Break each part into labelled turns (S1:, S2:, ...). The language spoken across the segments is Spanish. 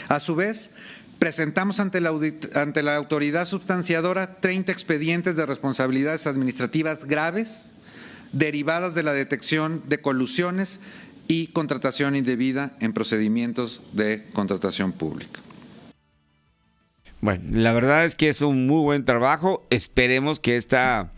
S1: A su vez, presentamos ante la autoridad substanciadora 30 expedientes de responsabilidades administrativas graves derivadas de la detección de colusiones y contratación indebida en procedimientos de contratación pública.
S2: Bueno, la verdad es que es un muy buen trabajo. Esperemos que estas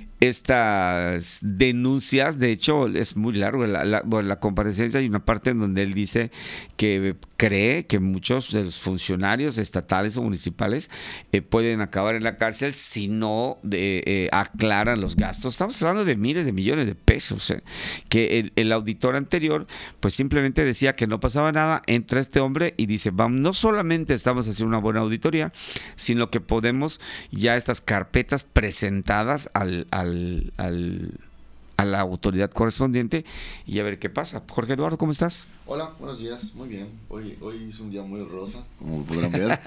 S2: denuncias, de hecho es muy largo la comparecencia, hay una parte en donde él dice que cree que muchos de los funcionarios estatales o municipales pueden acabar en la cárcel si no aclaran los gastos. Estamos hablando de miles de millones de pesos, que el auditor anterior pues simplemente decía que no pasaba nada. Entra este hombre y dice, vamos, no solamente estamos haciendo una buena auditoría, sino que podemos ya estas carpetas presentadas a la autoridad correspondiente y a ver qué pasa. Jorge Eduardo, ¿cómo estás?
S3: Hola, buenos días, muy bien. Hoy es un día muy rosa, como podrán ver.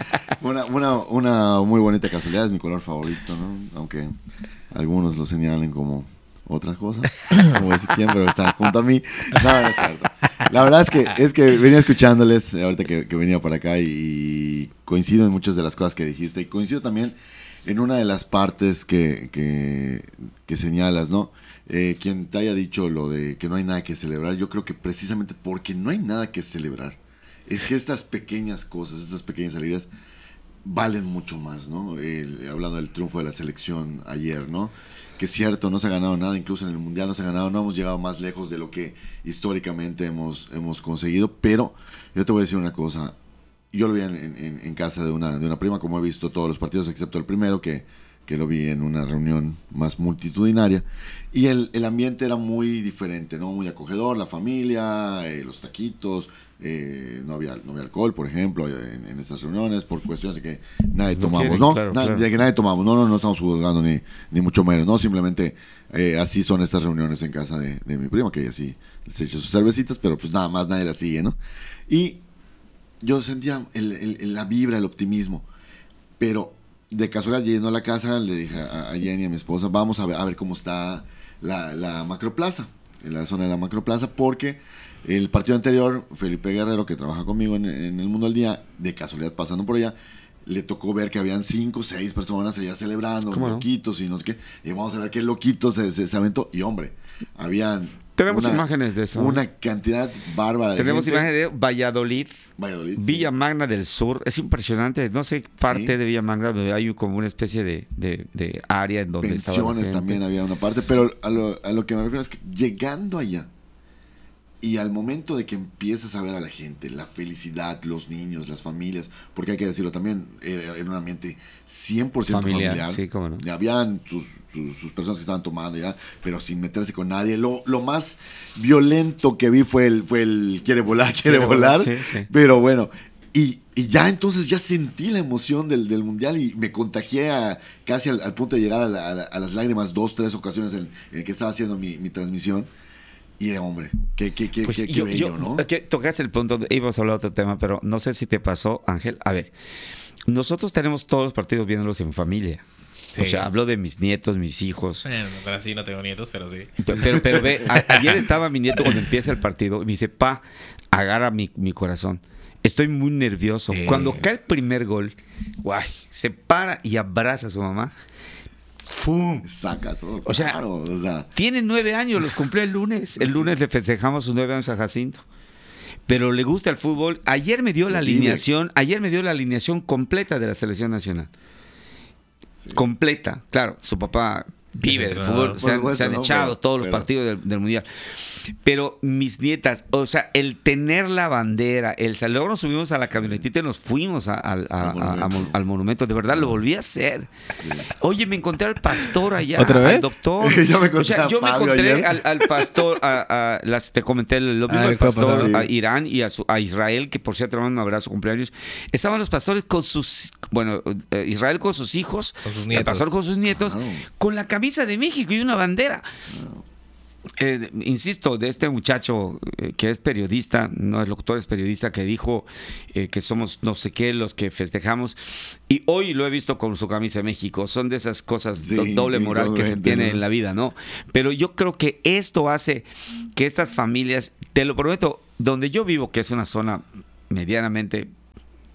S3: Una muy bonita casualidad, es mi color favorito, ¿no? Aunque algunos lo señalen como otra cosa, como decir quién, pero está junto a mí. No es cierto. La verdad es que venía escuchándoles ahorita que venía para acá y coincido en muchas de las cosas que dijiste y coincido también en una de las partes que señalas, ¿no? Quien te haya dicho lo de que no hay nada que celebrar, yo creo que precisamente porque no hay nada que celebrar, es que estas pequeñas cosas, estas pequeñas alegrías valen mucho más, ¿no? Hablando del triunfo de la selección ayer, ¿no? Que es cierto, no se ha ganado nada, incluso en el Mundial no se ha ganado, no hemos llegado más lejos de lo que históricamente hemos conseguido, pero yo te voy a decir una cosa. Yo lo vi en casa de una prima, como he visto todos los partidos, excepto el primero, que lo vi en una reunión más multitudinaria. Y el ambiente era muy diferente, ¿no? Muy acogedor, la familia, los taquitos, no había alcohol, por ejemplo, en estas reuniones, por cuestiones de que nadie tomamos, ¿no?
S2: Claro.
S3: De que nadie tomamos, no estamos juzgando ni mucho menos, ¿no? Simplemente así son estas reuniones en casa de mi prima, que ella sí se echa sus cervecitas, pero pues nada más nadie la sigue, ¿no? Y yo sentía la vibra, el optimismo, pero de casualidad yendo a la casa le dije a Jenny, a mi esposa, vamos a ver cómo está la macroplaza, en la zona de la macroplaza, porque el partido anterior, Felipe Guerrero, que trabaja conmigo en El Mundo al Día, de casualidad pasando por allá, le tocó ver que habían 5 o 6 personas allá celebrando, loquitos y no sé qué, y vamos a ver qué loquitos se aventó, y hombre, habían...
S2: Tenemos imágenes de eso.
S3: Una cantidad bárbara de
S2: Tenemos
S3: gente.
S2: imágenes de Valladolid, Villa
S3: sí.
S2: Magna del Sur. Es impresionante. No sé parte de Villa Magna donde hay como una especie de área en donde estaba la
S3: Pensiones
S2: gente.
S3: también había una parte, pero a lo que me refiero es que llegando allá y al momento de que empiezas a ver a la gente, la felicidad, los niños, las familias, porque hay que decirlo también, era un ambiente 100% familiar.
S2: Sí, cómo no.
S3: Y habían sus personas que estaban tomando ya, pero sin meterse con nadie. Lo más violento que vi fue el quiere volar.
S2: Sí.
S3: Pero bueno, y ya entonces ya sentí la emoción del Mundial y me contagié casi al punto de llegar a las lágrimas 2-3 ocasiones en el que estaba haciendo mi transmisión. Y hombre, qué bello, ¿no?
S2: Que tocaste el punto, íbamos a hablar de otro tema, pero no sé si te pasó, Ángel. A ver, nosotros tenemos todos los partidos viéndolos en familia. Sí. O sea, hablo de mis nietos, mis hijos.
S4: Pero sí, no tengo nietos, pero sí.
S2: Pero ve, ayer estaba mi nieto cuando empieza el partido y me dice, pa, agarra mi corazón. Estoy muy nervioso. Cuando cae el primer gol, guay, se para y abraza a su mamá. ¡Fum!
S3: Saca todo.
S2: O sea, tiene 9 años, los cumplió el lunes. El lunes le festejamos sus 9 años a Jacinto. Pero le gusta el fútbol. Ayer me dio la alineación completa de la selección nacional. Sí. Completa. Claro, su papá vive del fútbol, se han echado todos los partidos del Mundial. Pero mis nietas, o sea, el tener la bandera, luego nos subimos a la camionetita y nos fuimos al monumento. De verdad, lo volví a hacer. Oye, me encontré al pastor allá, al doctor.
S3: Yo me encontré
S2: al pastor, te comenté lo mismo al pastor, a Irán y a Israel, que por cierto, un abrazo, cumpleaños. Estaban los pastores con Israel con sus hijos, con sus nietos. El pastor con sus nietos, con la camisa de México y una bandera. Insisto, de este muchacho que es periodista, no es locutor, es periodista, que dijo que somos no sé qué los que festejamos, y hoy lo he visto con su camisa de México. Son de esas cosas doble moral que se tiene en la vida, ¿no? Pero yo creo que esto hace que estas familias, te lo prometo, donde yo vivo, que es una zona medianamente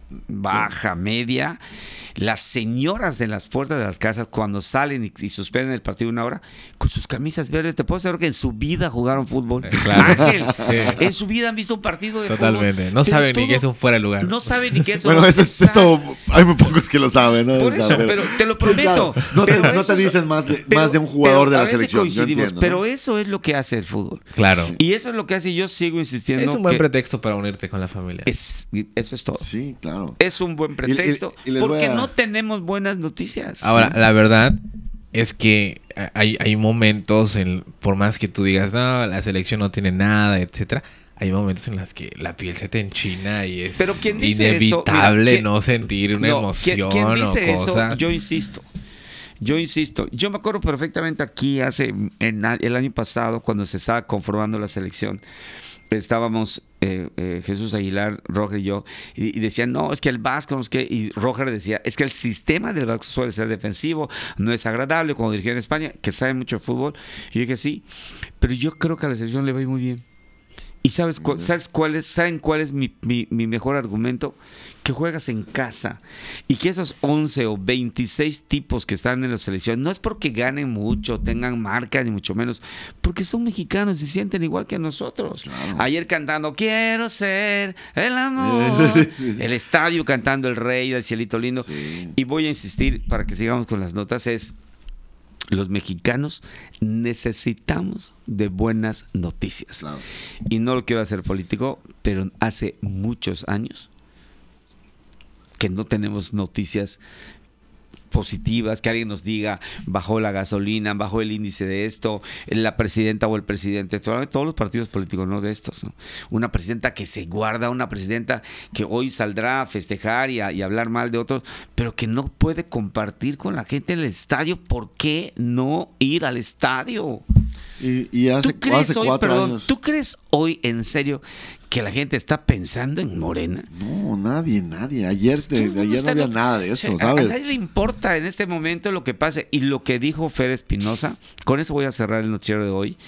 S2: baja, media, las señoras de las puertas de las casas cuando salen y suspenden el partido una hora con sus camisas verdes, te puedo asegurar que en su vida jugaron fútbol.
S4: Claro.
S2: Ángel,
S4: Sí.
S2: en su vida han visto un partido de
S4: Totalmente.
S2: fútbol.
S4: No
S2: Pero
S4: saben ni
S2: todo-
S4: que es un fuera de lugar.
S2: No saben ni qué es
S3: Bueno, eso hay muy pocos que lo saben, ¿no?
S2: Por
S3: O sea,
S2: eso, pero te lo prometo.
S3: claro, no
S2: Pero
S3: te
S2: eso es-
S3: dicen más
S2: pero-
S3: de un jugador
S2: pero
S3: de
S2: a
S3: la
S2: veces
S3: selección. Yo
S2: coincidimos,
S3: entiendo,
S2: pero
S3: ¿no?
S2: eso es lo que hace el fútbol.
S4: Claro.
S2: Y eso es lo que hace, y yo sigo insistiendo.
S4: Es un buen
S2: que
S4: pretexto para unirte con la familia.
S2: eso es todo.
S3: Sí, claro.
S2: Es un buen pretexto
S3: y les voy
S2: porque
S3: a-
S2: no tenemos buenas noticias.
S4: Ahora, la verdad es que hay momentos, por más que tú digas, no, la selección no tiene nada, etcétera, hay momentos en los que la piel se te enchina y es
S2: Pero quien dice
S4: inevitable
S2: eso, mira,
S4: no sentir una
S2: No,
S4: emoción
S2: quien dice
S4: o
S2: eso,
S4: cosas.
S2: yo insisto. Yo me acuerdo perfectamente aquí el año pasado cuando se estaba conformando la selección. Estábamos Jesús Aguilar, Roger y yo, y decían, no, es que el Vasco, no es que, y Roger decía, es que el sistema del Vasco suele ser defensivo, no es agradable cuando dirigía en España, que sabe mucho de fútbol. Y yo dije, sí, pero yo creo que a la selección le va a ir muy bien. ¿Y saben cuál es mi mejor argumento? Que juegas en casa y que esos 11 o 26 tipos que están en la selección no es porque ganen mucho, tengan marcas ni mucho menos, porque son mexicanos y se sienten igual que nosotros.
S3: Claro.
S2: Ayer cantando quiero ser el amor, el estadio cantando el rey del cielito lindo.
S3: Sí.
S2: Y voy a insistir para que sigamos con las notas, es los mexicanos necesitamos de buenas noticias.
S3: Claro.
S2: Y no lo quiero hacer político, pero hace muchos años que no tenemos noticias positivas, que alguien nos diga bajó la gasolina, bajó el índice de esto, la presidenta o el presidente, todos los partidos políticos, no de estos, ¿no? Una presidenta que se guarda, una presidenta que hoy saldrá a festejar y hablar mal de otros, pero que no puede compartir con la gente en el estadio. ¿Por qué no ir al estadio?
S3: Y hace
S2: ¿Tú crees hoy,
S3: 4
S2: perdón,
S3: años.
S2: tú crees hoy en serio que la gente está pensando en Morena?
S3: No, nadie. Ayer no había nada de eso,
S2: A
S3: ¿sabes?
S2: nadie le importa en este momento lo que pase. Y lo que dijo Fer Espinosa, con eso voy a cerrar el noticiero de hoy.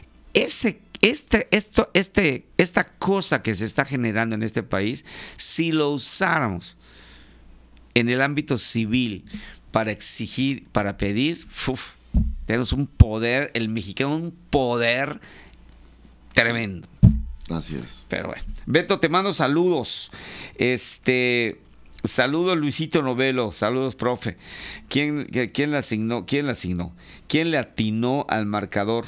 S2: Esta cosa que se está generando en este país, si lo usáramos en el ámbito civil para exigir, para pedir, tenemos un poder, el mexicano, un poder tremendo.
S3: Gracias.
S2: Pero bueno, Beto, te mando saludos. Saludos Luisito Novelo, saludos, profe. ¿Quién la asignó? ¿Quién le atinó al marcador?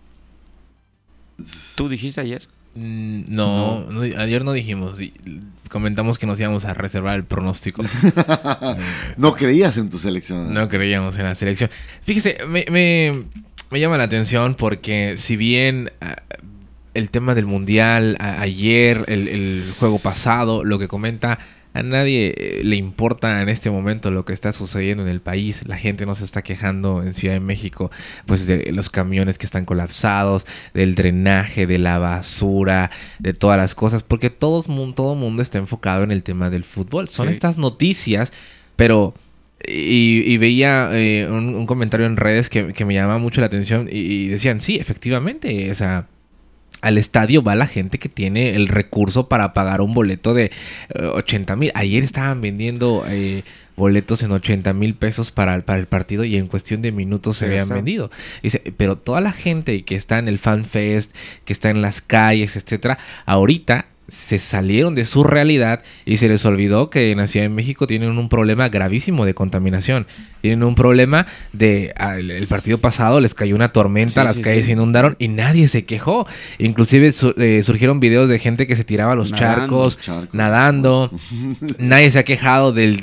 S2: ¿Tú dijiste ayer?
S4: No, ayer no dijimos. Comentamos que nos íbamos a reservar el pronóstico.
S3: No creías en tu selección.
S4: No creíamos en la selección. Fíjese, me llama la atención porque si bien el tema del mundial, ayer, el juego pasado, lo que comenta, a nadie le importa en este momento lo que está sucediendo en el país. La gente no se está quejando en Ciudad de México pues de los camiones que están colapsados, del drenaje, de la basura, de todas las cosas, porque todo mundo está enfocado en el tema del fútbol. Son
S2: Sí.
S4: estas noticias, pero... Y veía un comentario en redes que me llamaba mucho la atención y decían, sí, efectivamente, o sea, al estadio va la gente que tiene el recurso para pagar un boleto de 80,000. Ayer estaban vendiendo boletos en 80,000 pesos para el partido y en cuestión de minutos se habían vendido. Dice, pero toda la gente que está en el Fan Fest, que está en las calles, etcétera, ahorita se salieron de su realidad y se les olvidó que en la Ciudad de México tienen un problema gravísimo de contaminación. Tienen un problema de... el partido pasado les cayó una tormenta, las calles se inundaron y nadie se quejó. Inclusive surgieron videos de gente que se tiraba a los charcos, nadando. Nadie se ha quejado del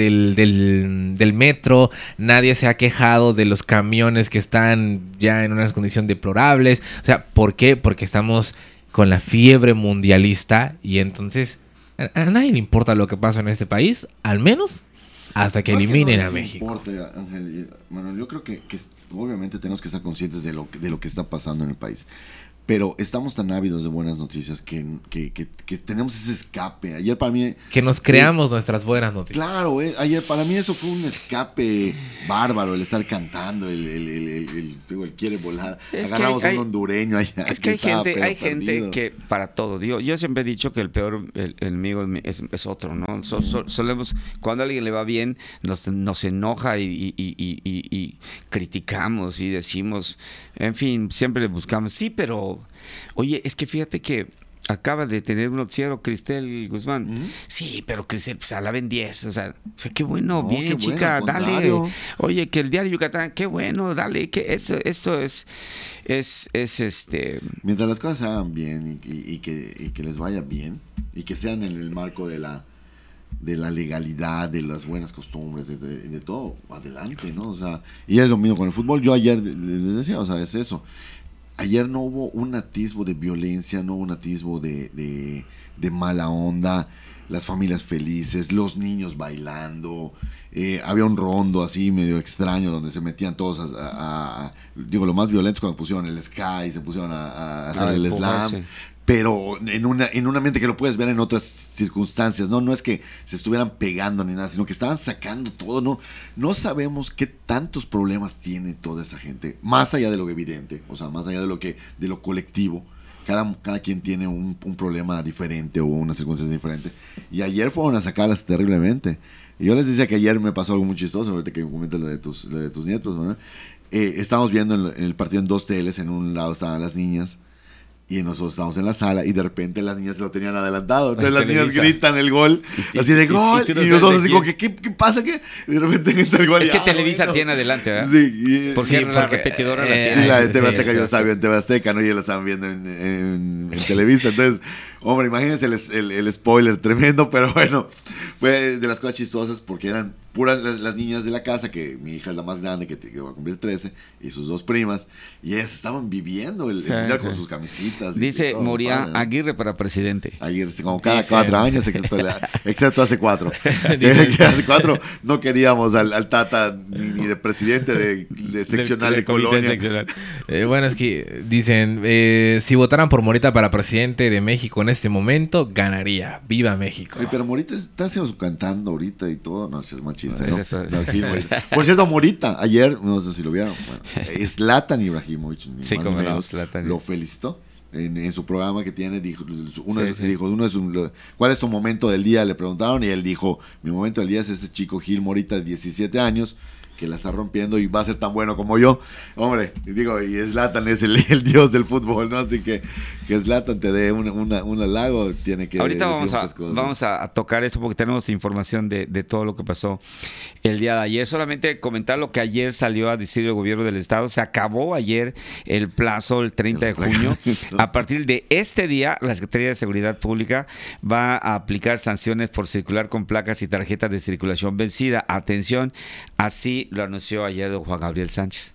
S4: metro. Nadie se ha quejado de los camiones que están ya en una condición deplorables. O sea, ¿por qué? Porque estamos con la fiebre mundialista y entonces a nadie le importa lo que pasa en este país, al menos hasta que eliminen a México.
S3: Importa, Ángel, Manuel, yo creo que obviamente tenemos que estar conscientes de lo que está pasando en el país. Pero estamos tan ávidos de buenas noticias que tenemos ese escape. Ayer para mí...
S4: Que nos creamos nuestras buenas noticias.
S3: Claro, ayer para mí eso fue un escape bárbaro, el estar cantando, el quiere volar. Agarramos a un hondureño allá.
S2: Es que hay gente que para todo, yo siempre he dicho que el peor enemigo es otro, ¿no? Solemos, cuando a alguien le va bien, nos enoja y criticamos y decimos, en fin, siempre le buscamos, sí, pero oye, es que fíjate que acaba de tener un noticiero Cristel Guzmán. Sí, pero Cristel, pues alaben 10. O sea, qué bueno, no, bien, qué chica, bueno, dale. Oye, que el diario Yucatán, qué bueno, dale, que esto es
S3: Mientras las cosas se hagan bien y que les vaya bien, y que sean en el marco de la legalidad, de las buenas costumbres, de todo, adelante, ¿no? O sea, y es lo mismo con el fútbol. Yo ayer les decía, o sea, es eso. Ayer no hubo un atisbo de violencia, no hubo un atisbo de mala onda, las familias felices, los niños bailando, había un rondo así medio extraño donde se metían todos digo, lo más violento es cuando pusieron el Sky, se pusieron a hacer el slam. Sí. Pero en un ambiente que lo puedes ver en otras circunstancias, ¿no? No es que se estuvieran pegando ni nada, sino que estaban sacando todo, no sabemos qué tantos problemas tiene toda esa gente, más allá de lo evidente, o sea, más allá de lo colectivo. Cada quien tiene un problema diferente o una circunstancia diferente. Y ayer fueron a sacarlas terriblemente. Y yo les decía que ayer me pasó algo muy chistoso, ahorita que comentas lo de tus nietos, ¿no? Estábamos viendo en el partido en 2 teles, en un lado estaban las niñas, y nosotros estábamos en la sala y de repente las niñas se lo tenían adelantado. Entonces las niñas gritan el gol, así de gol. Y nosotros así como que, ¿qué pasa? ¿Qué? Y de repente grita el gol.
S2: Es que Televisa tiene adelante, ¿verdad?
S3: Sí.
S2: Porque la repetidora la tiene.
S3: Sí, la de TV Azteca, yo la estaba viendo en TV Azteca, ¿no? Y ellos la estaban viendo en Televisa. Entonces, hombre, imagínense el spoiler tremendo, pero bueno, fue de las cosas chistosas porque eran puras las niñas de la casa, que mi hija es la más grande, que va a cumplir 13, y sus 2 primas, y ellas estaban viviendo el mundial con sus camisitas.
S2: Dice Moria Aguirre para presidente.
S3: Aguirre, como cada 4 años, excepto hace 4. Hace 4 no queríamos al Tata ni de presidente de seccional de Colonia.
S4: Bueno, es que dicen, si votaran por Morita para presidente de México en este momento, ganaría. ¡Viva México!
S3: Pero Morita está cantando ahorita y todo, no, es más chiste. ¿No? Por cierto, Morita, ayer, no sé si lo vieron, Zlatan Ibrahimovic, lo felicitó en su programa que tiene. Dijo, ¿cuál es tu momento del día? Le preguntaron y él dijo, mi momento del día es ese chico Gil Morita de 17 años que la está rompiendo y va a ser tan bueno como yo. Hombre, digo, y Zlatan es el dios del fútbol, ¿no? Así que Zlatan te dé un halago, tiene que
S2: ahorita
S3: decir muchas cosas.
S2: Vamos a tocar eso porque tenemos información de todo lo que pasó el día de ayer. Solamente comentar lo que ayer salió a decir el gobierno del estado. Se acabó ayer el plazo, el 30 de junio. A partir de este día, la Secretaría de Seguridad Pública va a aplicar sanciones por circular con placas y tarjetas de circulación vencida. Atención, así lo anunció ayer don Juan Gabriel Sánchez.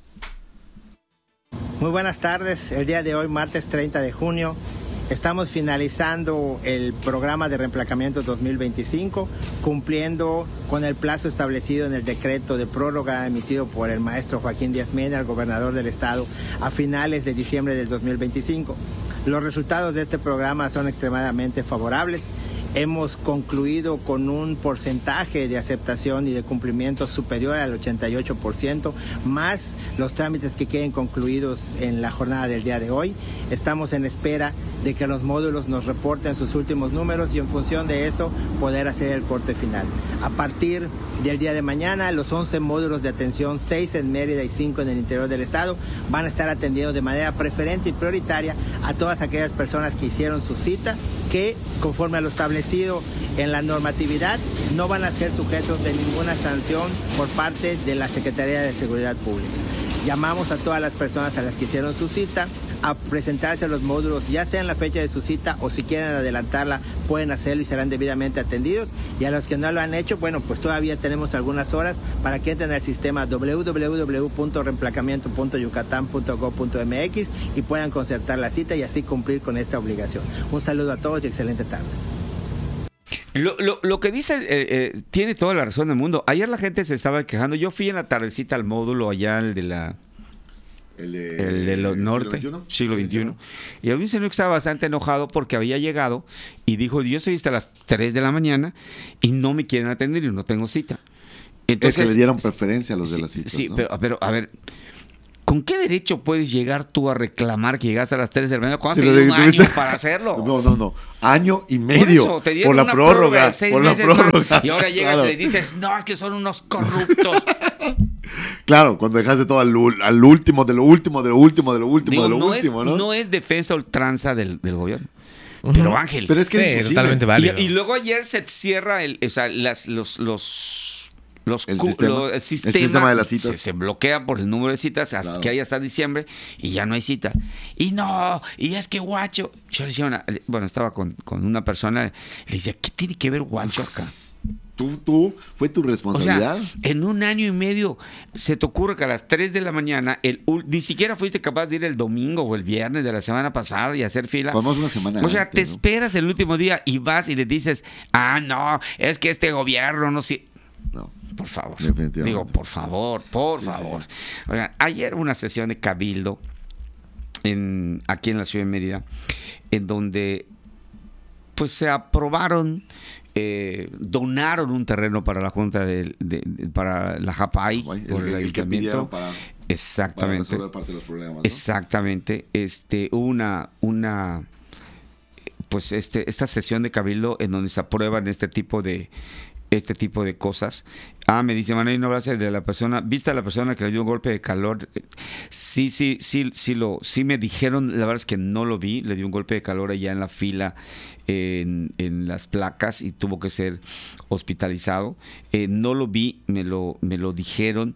S5: Muy buenas tardes. El día de hoy, martes 30 de junio, estamos finalizando el programa de reemplacamiento 2025, cumpliendo con el plazo establecido en el decreto de prórroga emitido por el maestro Joaquín Díaz Mena, el gobernador del estado, a finales de diciembre del 2025. Los resultados de este programa son extremadamente favorables. Hemos concluido con un porcentaje de aceptación y de cumplimiento superior al 88%, más los trámites que queden concluidos en la jornada del día de hoy. Estamos en espera de que los módulos nos reporten sus últimos números y en función de eso poder hacer el corte final. A partir del día de mañana, los 11 módulos de atención, 6 en Mérida y 5 en el interior del estado, van a estar atendiendo de manera preferente y prioritaria a todas aquellas personas que hicieron su cita, que conforme a lo establecido en la normatividad no van a ser sujetos de ninguna sanción por parte de la Secretaría de Seguridad Pública. Llamamos a todas las personas a las que hicieron su cita a presentarse a los módulos, ya sea en la fecha de su cita o si quieren adelantarla, pueden hacerlo y serán debidamente atendidos. Y a los que no lo han hecho, bueno, pues todavía tenemos algunas horas para que entren al sistema www.reemplacamiento.yucatán.gov.mx y puedan concertar la cita y así cumplir con esta obligación. Un saludo a todos y excelente tarde.
S2: Lo que dice tiene toda la razón del mundo. Ayer la gente se estaba quejando. Yo fui en la tardecita al módulo allá, el de la
S3: El
S2: de los norte, siglo XXI. Y había un señor que estaba bastante enojado porque había llegado y dijo, yo estoy hasta las 3 de la mañana y no me quieren atender y no tengo cita. Entonces,
S3: es que le dieron preferencia a los de las citas.
S2: Sí,
S3: ¿no?
S2: pero a ver, ¿con qué derecho puedes llegar tú a reclamar que llegaste a las 3 de la mañana cuando
S3: Sí,
S2: has tenido un año para hacerlo?
S3: No. Año y medio.
S2: Por eso, te dieron
S3: por la
S2: una
S3: prórroga.
S2: de 6
S3: Por la
S2: meses más,
S3: prórroga.
S2: y ahora llegas
S3: Claro.
S2: y le dices, no, que son unos corruptos.
S3: Claro, cuando dejaste todo al último, de lo último,
S2: Digo,
S3: último, ¿no?
S2: no es defensa a ultranza del gobierno. Pero Ángel.
S3: Pero es que es
S4: Sí,
S3: imposible.
S4: totalmente válido.
S2: Y luego ayer se cierra el
S3: sistema de las citas.
S2: Se bloquea por el número de citas hasta
S3: Claro.
S2: que hay hasta diciembre y ya no hay cita. Y es que guacho. Yo le decía estaba con una persona, le decía, ¿qué tiene que ver guacho acá?
S3: Tú, fue tu
S2: O sea,
S3: responsabilidad.
S2: en un año y medio se te ocurre que a las 3 de la mañana ni siquiera fuiste capaz de ir el domingo o el viernes de la semana pasada y hacer fila.
S3: Podemos una semana
S2: O sea,
S3: antes,
S2: te
S3: ¿no?
S2: esperas el último día y vas y le dices, no, es que este gobierno no sé.
S3: No.
S2: Por favor.
S3: Definitivamente.
S2: Digo, por favor.
S3: Sí.
S2: Oigan, ayer una sesión de cabildo aquí en la ciudad de Mérida, en donde pues se aprobaron, donaron un terreno para la Junta para la JAPAI, por el
S3: El que pidieron
S2: ayuntamiento.
S3: para
S2: Exactamente.
S3: resolver parte de los problemas, ¿no?
S2: Exactamente. Esta sesión de cabildo en donde se aprueban este tipo de cosas. Me dice Manuel, no hablas de la persona, ¿viste a la persona que le dio un golpe de calor? Sí me dijeron, la verdad es que no lo vi, le dio un golpe de calor allá en la fila en las placas y tuvo que ser hospitalizado. No lo vi, me lo dijeron,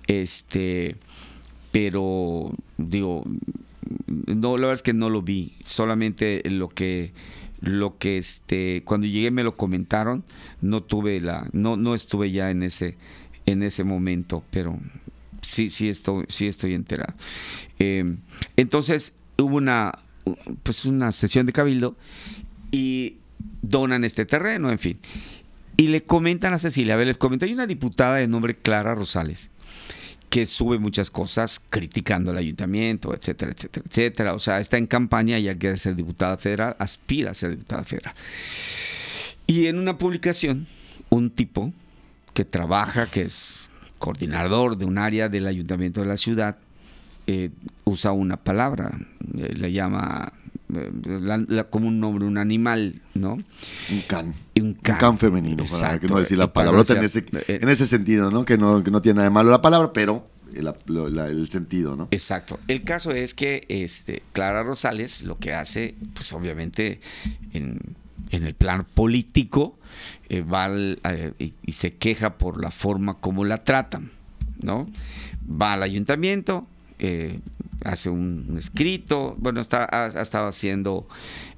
S2: pero digo, no, la verdad es que no lo vi, solamente lo que cuando llegué me lo comentaron, no estuve ya en ese momento, pero sí estoy enterado. Entonces hubo una sesión de cabildo y donan este terreno, en fin, y le comentan a Cecilia, a ver, les comento, hay una diputada de nombre Clara Rosales que sube muchas cosas criticando al ayuntamiento, etcétera, etcétera, etcétera. O sea, está en campaña, ya quiere ser diputada federal, aspira a ser diputada federal. Y en una publicación, un tipo que trabaja, que es coordinador de un área del ayuntamiento de la ciudad, usa una palabra, le llama como un nombre, un animal, ¿no?
S3: Un can.
S2: Un
S3: can femenino,
S2: Exacto.
S3: para que no decir la
S2: Para
S3: palabrota
S2: no
S3: en
S2: decir-
S3: ese sentido, ¿no? Que no tiene nada de malo la palabra, pero el sentido, ¿no?
S2: Exacto. El caso es que Clara Rosales lo que hace, pues obviamente en el plano político, va y se queja por la forma como la tratan, ¿no? Va al ayuntamiento, hace un escrito, bueno, ha estado haciendo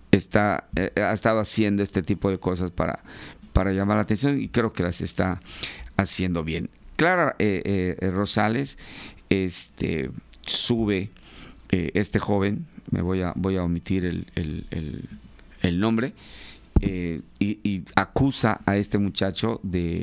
S2: este tipo de cosas para llamar la atención y creo que las está haciendo bien. Clara Rosales sube este joven, voy a omitir el nombre, y acusa a este muchacho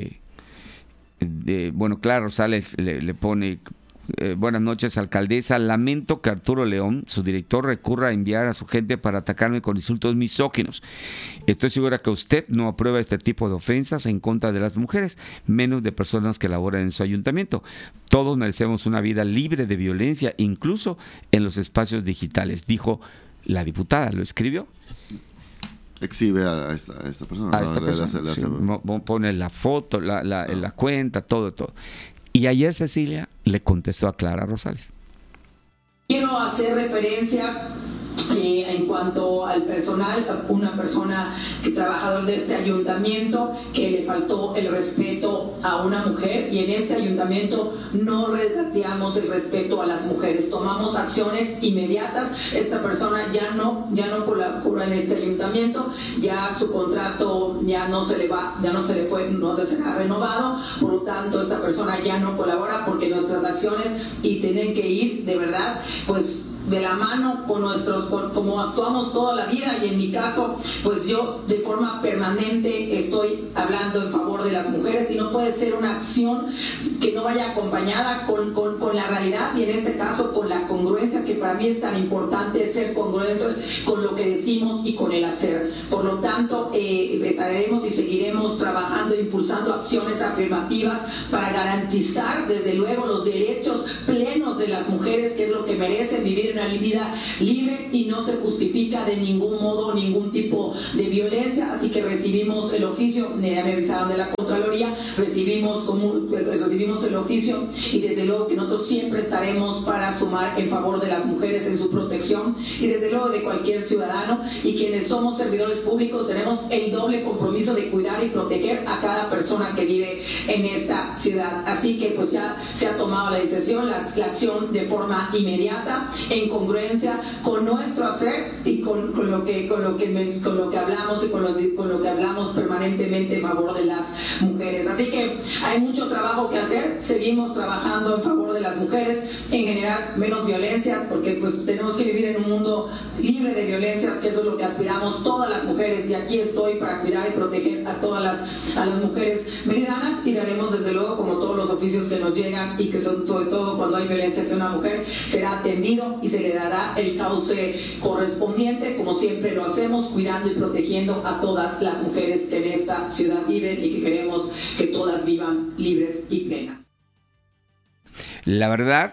S2: Clara Rosales le pone: buenas noches, alcaldesa. Lamento que Arturo León, su director, recurra a enviar a su gente para atacarme con insultos misóginos. Estoy segura que usted no aprueba este tipo de ofensas en contra de las mujeres, menos de personas que laboran en su ayuntamiento. Todos merecemos una vida libre de violencia, incluso en los espacios digitales, dijo la diputada. ¿Lo escribió?
S3: Exhibe a esta persona.
S2: A esta persona. Sí, pone la foto, la cuenta, todo. Y ayer Cecilia le contestó a Clara Rosales.
S6: Quiero hacer referencia en cuanto al personal, una persona trabajador de este ayuntamiento que le faltó el respeto a una mujer, y en este ayuntamiento no regateamos el respeto a las mujeres, tomamos acciones inmediatas. Esta persona ya no colabora en este ayuntamiento, ya su contrato no será renovado, por lo tanto esta persona ya no colabora porque nuestras acciones y tienen que ir de verdad, pues de la mano con como actuamos toda la vida, y en mi caso, pues yo de forma permanente estoy hablando en favor de las mujeres, y no puede ser una acción que no vaya acompañada con la realidad, y en este caso con la congruencia, que para mí es tan importante ser congruentes con lo que decimos y con el hacer. Por lo tanto, estaremos y seguiremos trabajando e impulsando acciones afirmativas para garantizar desde luego los derechos plenos de las mujeres, que es lo que merecen, vivir una vida libre, y no se justifica de ningún modo ningún tipo de violencia. Así que recibimos el oficio, ya me avisaron de la Contraloría, recibimos el oficio, y desde luego que nosotros siempre estaremos para sumar en favor de las mujeres en su protección, y desde luego de cualquier ciudadano, y quienes somos servidores públicos tenemos el doble compromiso de cuidar y proteger a cada persona que vive en esta ciudad. Así que pues ya se ha tomado la decisión, la acción de forma inmediata, en congruencia con nuestro hacer y con lo que hablamos, y con lo que hablamos permanentemente en favor de las mujeres. Así que hay mucho trabajo que hacer. Seguimos trabajando en favor de las mujeres, en generar menos violencias, porque pues tenemos que vivir en un mundo libre de violencias, que eso es lo que aspiramos todas las mujeres, y aquí estoy para cuidar y proteger a todas las mujeres meridanas, y daremos desde luego, como todos los oficios que nos llegan, y que son sobre todo cuando hay violencia hacia una mujer, será atendido y se le dará el cauce correspondiente, como siempre lo hacemos, cuidando y protegiendo a todas las mujeres que en esta ciudad viven, y que queremos que todas vivan libres y plenas.
S2: La verdad,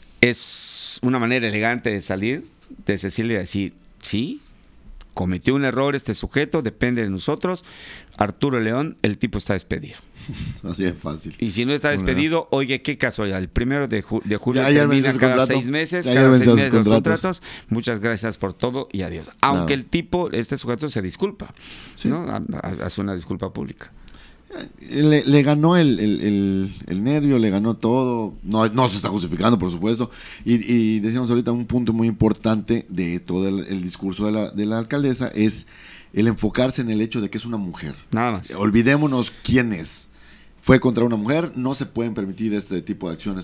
S2: es una manera elegante de salir de Cecilia y decir, sí, cometió un error este sujeto, depende de nosotros. Arturo León, el tipo está despedido.
S3: Así es fácil.
S2: Y si no está despedido, oye, qué casualidad. El 1 de julio
S3: ya
S2: termina cada 6 meses. Cada 6 meses los contratos. Muchas gracias por todo y adiós. Aunque el tipo, este sujeto se disculpa, sí, ¿no? Hace una disculpa pública.
S3: Le ganó el nervio, le ganó todo. No se está justificando, por supuesto. Y decíamos ahorita, un punto muy importante de todo el discurso de la alcaldesa es el enfocarse en el hecho de que es una mujer. Nada más. Olvidémonos quién es. Fue contra una mujer, no se pueden permitir este tipo de acciones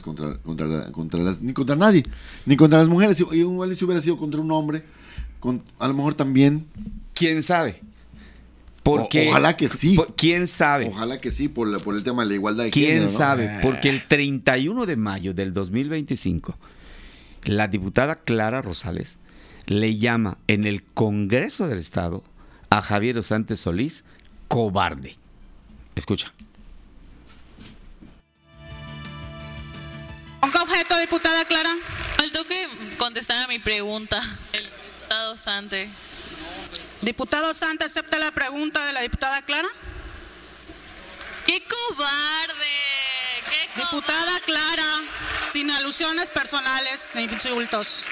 S3: ni contra nadie, ni contra las mujeres. Igual si hubiera sido contra un hombre, a lo mejor también.
S2: ¿Quién sabe? Porque,
S3: ojalá que sí.
S2: ¿Quién sabe?
S3: Ojalá que sí, por el tema de la igualdad de género.
S2: ¿Quién sabe? Porque el 31 de mayo del 2025, la diputada Clara Rosales le llama en el Congreso del Estado a Javier Osantes Solís cobarde. Escucha.
S7: ¿Con qué objeto, diputada Clara?
S8: Faltó que contestara mi pregunta, el diputado Sante.
S7: ¿Diputado Sante acepta la pregunta de la diputada Clara?
S8: ¡Qué cobarde! ¡Qué cobarde!
S7: Diputada Clara, sin alusiones personales ni insultos.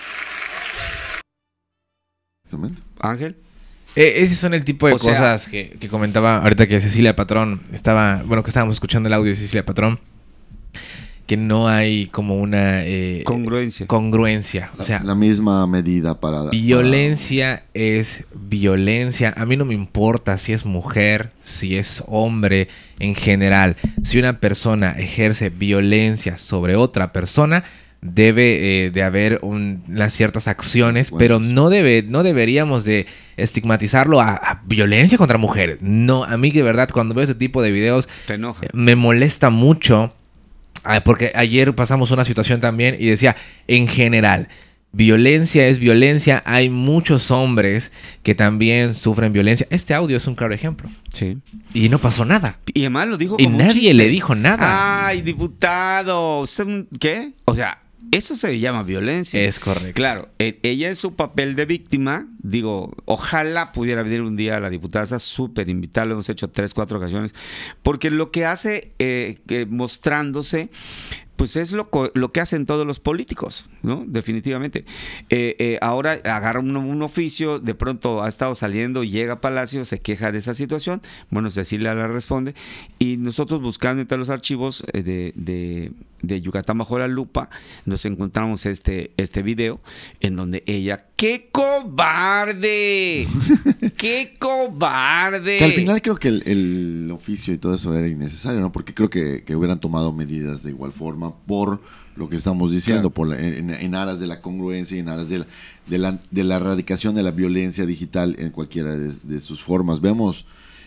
S2: Ángel.
S4: Ese son el tipo de cosas que comentaba ahorita que Cecilia Patrón que estábamos escuchando el audio de Cecilia Patrón, que no hay como una congruencia. O sea,
S3: la misma medida para...
S4: Violencia es violencia. A mí no me importa si es mujer, si es hombre, en general. Si una persona ejerce violencia sobre otra persona, debe de haber unas ciertas acciones, pero no deberíamos de estigmatizarlo a violencia contra mujeres. No, a mí de verdad cuando veo ese tipo de videos
S2: te enoja.
S4: Me molesta mucho. Porque ayer pasamos una situación también y decía, en general, violencia es violencia. Hay muchos hombres que también sufren violencia. Este audio es un claro ejemplo.
S2: Sí.
S4: Y no pasó nada.
S2: Y además lo dijo
S4: como
S2: un
S4: nadie
S2: chiste.
S4: Le dijo nada.
S2: Ay, diputado, ¿usted qué? O sea, eso se llama violencia.
S4: Es correcto.
S2: Claro, ella en su papel de víctima, digo, ojalá pudiera venir un día a la diputada, está súper invitada, lo hemos hecho 3, 4 ocasiones, porque lo que hace mostrándose, pues es lo que hacen todos los políticos, ¿no? Definitivamente. Ahora agarra un oficio, de pronto ha estado saliendo, llega a Palacio, se queja de esa situación, bueno, Cecilia la responde, y nosotros buscando entre los archivos de Yucatán bajo la lupa, nos encontramos este video en donde ella, ¡qué cobarde! ¡Qué cobarde!
S3: Que al final creo que el oficio y todo eso era innecesario, ¿no? Porque creo que hubieran tomado medidas de igual forma programa por lo que estamos diciendo, en aras de la congruencia y en aras de la erradicación de la violencia digital en cualquiera de sus formas. Vemos,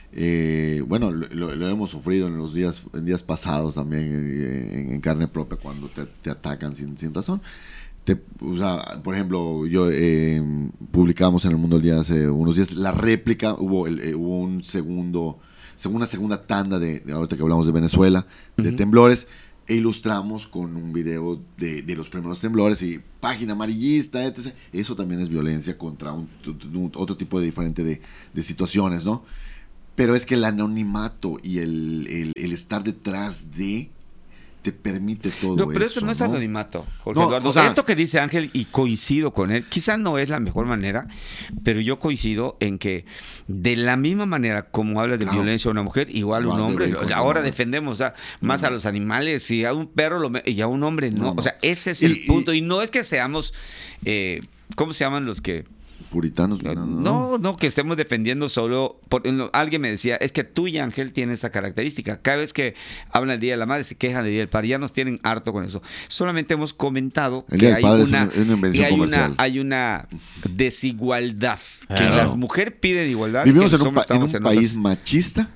S3: lo hemos sufrido en días pasados también en carne propia cuando te atacan sin razón. Por ejemplo, yo publicamos en El Mundo del Día hace unos días la réplica, hubo una segunda tanda de ahorita que hablamos de Venezuela, de temblores, e ilustramos con un video de los primeros temblores y página amarillista, etc. Eso también es violencia contra otro tipo de diferente de situaciones, ¿no? Pero es que el anonimato y el estar detrás de te permite todo eso.
S2: No, pero esto no es anonimato, Jorge
S3: No,
S2: Eduardo.
S3: o sea,
S2: esto que dice Ángel, y coincido con él, quizás no es la mejor manera, pero yo coincido en que de la misma manera como habla de violencia a una mujer, igual un hombre. Ahora defendemos más a los animales, y a un perro y a un hombre no. O sea, ese es el punto. Y no es que seamos, ¿cómo se llaman los que...?
S3: Puritanos.
S2: No, que estemos defendiendo solo. Alguien me decía, es que tú y Ángel tienen esa característica. Cada vez que hablan del Día de la Madre se quejan del Día del Padre. Ya nos tienen harto con eso. Solamente hemos comentado
S3: que hay
S2: una desigualdad. Que las mujeres piden igualdad.
S3: Vivimos en un país machista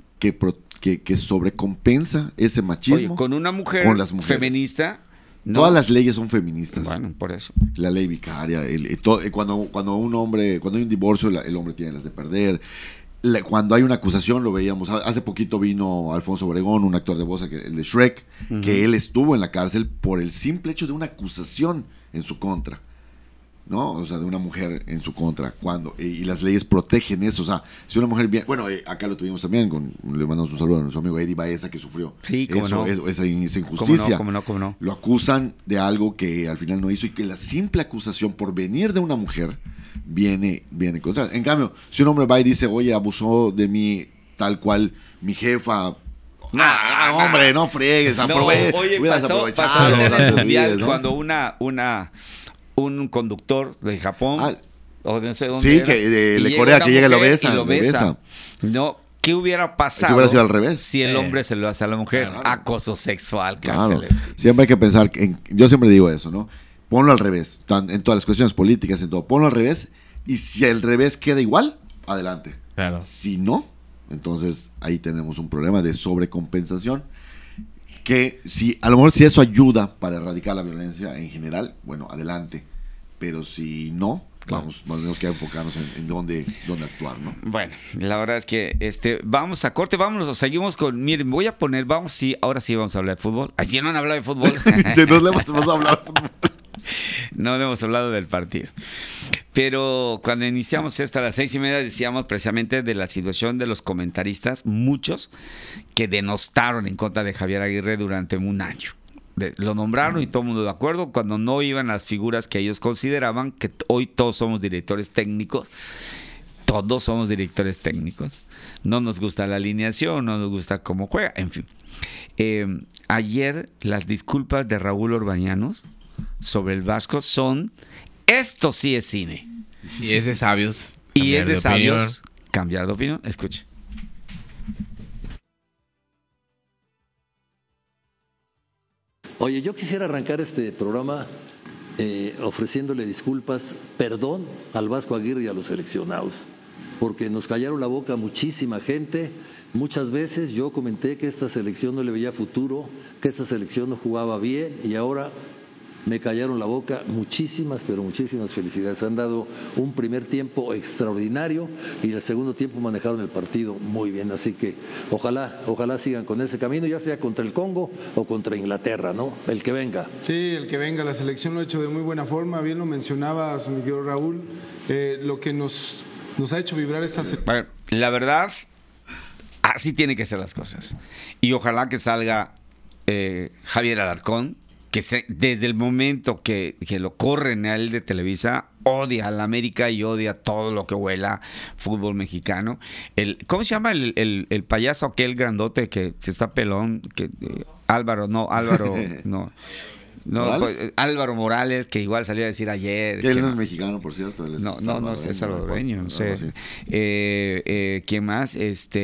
S3: que sobrecompensa ese machismo.
S2: Oye, con una mujer
S3: con las mujeres.
S2: Feminista. No.
S3: Todas las leyes son feministas.
S2: Bueno, por eso.
S3: La ley vicaria, cuando hay un divorcio, el hombre tiene las de perder. Cuando hay una acusación, lo veíamos. Hace poquito vino Alfonso Obregón, un actor de voz, el de Shrek, que él estuvo en la cárcel por el simple hecho de una acusación en su contra. ¿No? O sea, de una mujer en su contra. Y las leyes protegen eso. O sea, si una mujer bien. Bueno, acá lo tuvimos también. Le mandamos un saludo a nuestro amigo Eddie Baeza, que sufrió esa injusticia.
S2: ¿Cómo no?
S3: Lo acusan de algo que al final no hizo, y que la simple acusación por venir de una mujer viene contra. En cambio, si un hombre va y dice, oye, abusó de mí tal cual mi jefa. Hombre, no friegues.
S2: Oye, pasó en el mundial, ¿no? Cuando un conductor de Japón o de no sé dónde era,
S3: que de Corea, que llega y lo besa.
S2: No, ¿qué hubiera pasado
S3: si hubiera sido al revés?
S2: Si el hombre se lo hace a la mujer? Claro. Acoso sexual.
S3: Claro. Siempre hay que pensar, yo siempre digo eso, ¿no? Ponlo al revés, en todas las cuestiones políticas, en todo, ponlo al revés, y si el revés queda igual, adelante.
S4: Claro.
S3: Si no, entonces ahí tenemos un problema de sobrecompensación, que a lo mejor si eso ayuda para erradicar la violencia en general, bueno, adelante. Pero si no, tenemos que enfocarnos en dónde actuar, ¿no?
S2: Bueno, la verdad es que vamos a corte, vámonos, seguimos con, miren, voy a poner, ahora sí vamos a hablar de fútbol. Así no han hablado de fútbol.
S3: No le hemos hablado de fútbol.
S2: No le hemos hablado del partido. Pero cuando iniciamos a las 6:30 decíamos precisamente de la situación de los comentaristas, muchos que denostaron en contra de Javier Aguirre durante un año. Lo nombraron y todo el mundo de acuerdo, cuando no iban las figuras que ellos consideraban, que hoy todos somos directores técnicos. Todos somos directores técnicos. No nos gusta la alineación, no nos gusta cómo juega, en fin. Ayer las disculpas de Raúl Orbañanos sobre el Vasco son: esto sí es cine.
S4: Y es de sabios.
S2: Y es de sabios cambiar de opinión. Escuche.
S9: Oye, yo quisiera arrancar este programa ofreciéndole disculpas, perdón al Vasco Aguirre y a los seleccionados, porque nos callaron la boca muchísima gente. Muchas veces yo comenté que esta selección no le veía futuro, que esta selección no jugaba bien, y ahora me callaron la boca. Muchísimas, pero muchísimas felicidades. Han dado un primer tiempo extraordinario y el segundo tiempo manejaron el partido muy bien. Así que ojalá sigan con ese camino, ya sea contra el Congo o contra Inglaterra, ¿no? El que venga.
S10: Sí, el que venga. La selección lo ha hecho de muy buena forma. Bien lo mencionabas, mi querido Raúl. Lo que nos ha hecho vibrar esta selección.
S2: Bueno, la verdad, así tienen que ser las cosas. Y ojalá que salga Javier Alarcón, que desde el momento que lo corren a él de Televisa, odia a la América y odia todo lo que huela fútbol mexicano. ¿Cómo se llama el payaso aquel grandote que está pelón? Álvaro, no. No,
S3: ¿Morales?
S2: pues, Álvaro Morales, que igual salió a decir ayer.
S3: Que él
S2: que
S3: no es mexicano, por cierto. Él es
S2: no, es salvadoreño, no sé.
S3: algo así.
S2: ¿Quién más?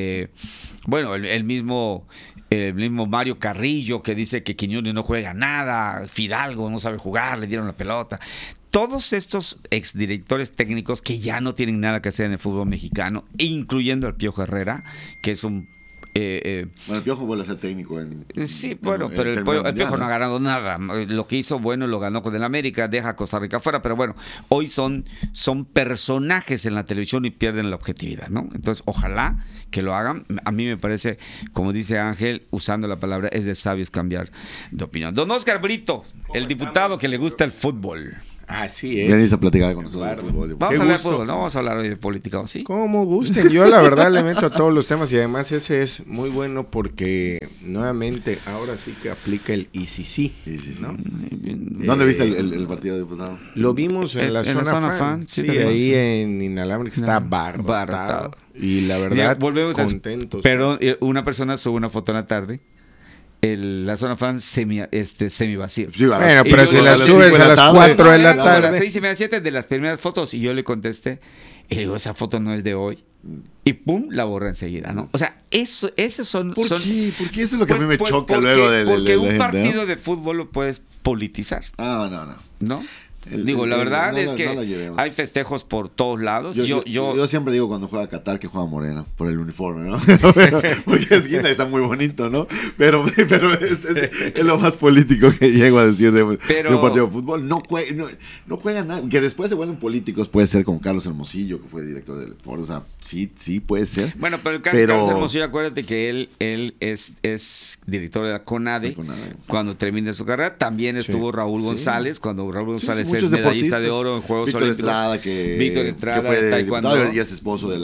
S2: Bueno, el mismo Mario Carrillo, que dice que Quiñones no juega nada, Fidalgo no sabe jugar, le dieron la pelota. Todos estos exdirectores técnicos que ya no tienen nada que hacer en el fútbol mexicano, incluyendo al Piojo Herrera, que es un...
S3: Bueno, el Piojo vuelve a ser técnico.
S2: Sí, bueno, pero el Piojo no ha ganado nada. Lo que hizo bueno lo ganó con el América, deja a Costa Rica fuera, pero bueno, hoy son personajes en la televisión y pierden la objetividad, ¿no? Entonces, ojalá que lo hagan. A mí me parece, como dice Ángel, usando la palabra, es de sabios cambiar de opinión. Don Oscar Brito, el diputado que le gusta el fútbol.
S11: Así es.
S3: Venís a platicar con nosotros de fútbol.
S2: Vamos a hablar de fútbol, no vamos a hablar hoy de política, ¿o sí?
S11: Como gusten, yo la verdad le meto a todos los temas y además ese es muy bueno porque nuevamente ahora sí que aplica el y si sí, ¿no?
S3: ¿Dónde viste el partido de diputado?
S11: Lo vimos en la zona fan. Sí, ahí en Inalámbrica está barrotado. Y la verdad,
S2: volvemos
S11: contentos.
S2: Pero una persona sube una foto en la tarde. La zona fan semi vacío.
S3: Sí,
S11: bueno, pero si la subes a las 4 de la tarde.
S2: A las 6:30 de las primeras fotos. Y yo le contesté, y digo, esa foto no es de hoy. Y pum, la borra enseguida, ¿no? O sea, esos son...
S3: ¿Por qué? Porque eso es lo que a mí me choca
S2: porque,
S3: luego del
S2: porque un
S3: gente,
S2: partido
S3: ¿no?
S2: de fútbol lo puedes politizar.
S3: No.
S2: Digo, la verdad es que hay festejos por todos lados.
S3: Yo siempre digo cuando juega Qatar que juega morena por el uniforme, ¿no? Porque esquina está muy bonito, ¿no? Pero es lo más político que llego a decir de un partido de fútbol. No juega nada. Que después se vuelven políticos, puede ser con Carlos Hermosillo, que fue director del deporte. O sea, sí puede ser.
S2: Bueno, pero el caso de Carlos Hermosillo, acuérdate que él es director de la CONADE. Cuando termine su carrera. También estuvo Raúl González, cuando Raúl González es medallista de oro en Juegos Olímpicos.
S3: Víctor Estrada,
S2: que fue de
S3: taekwondo, y es esposo de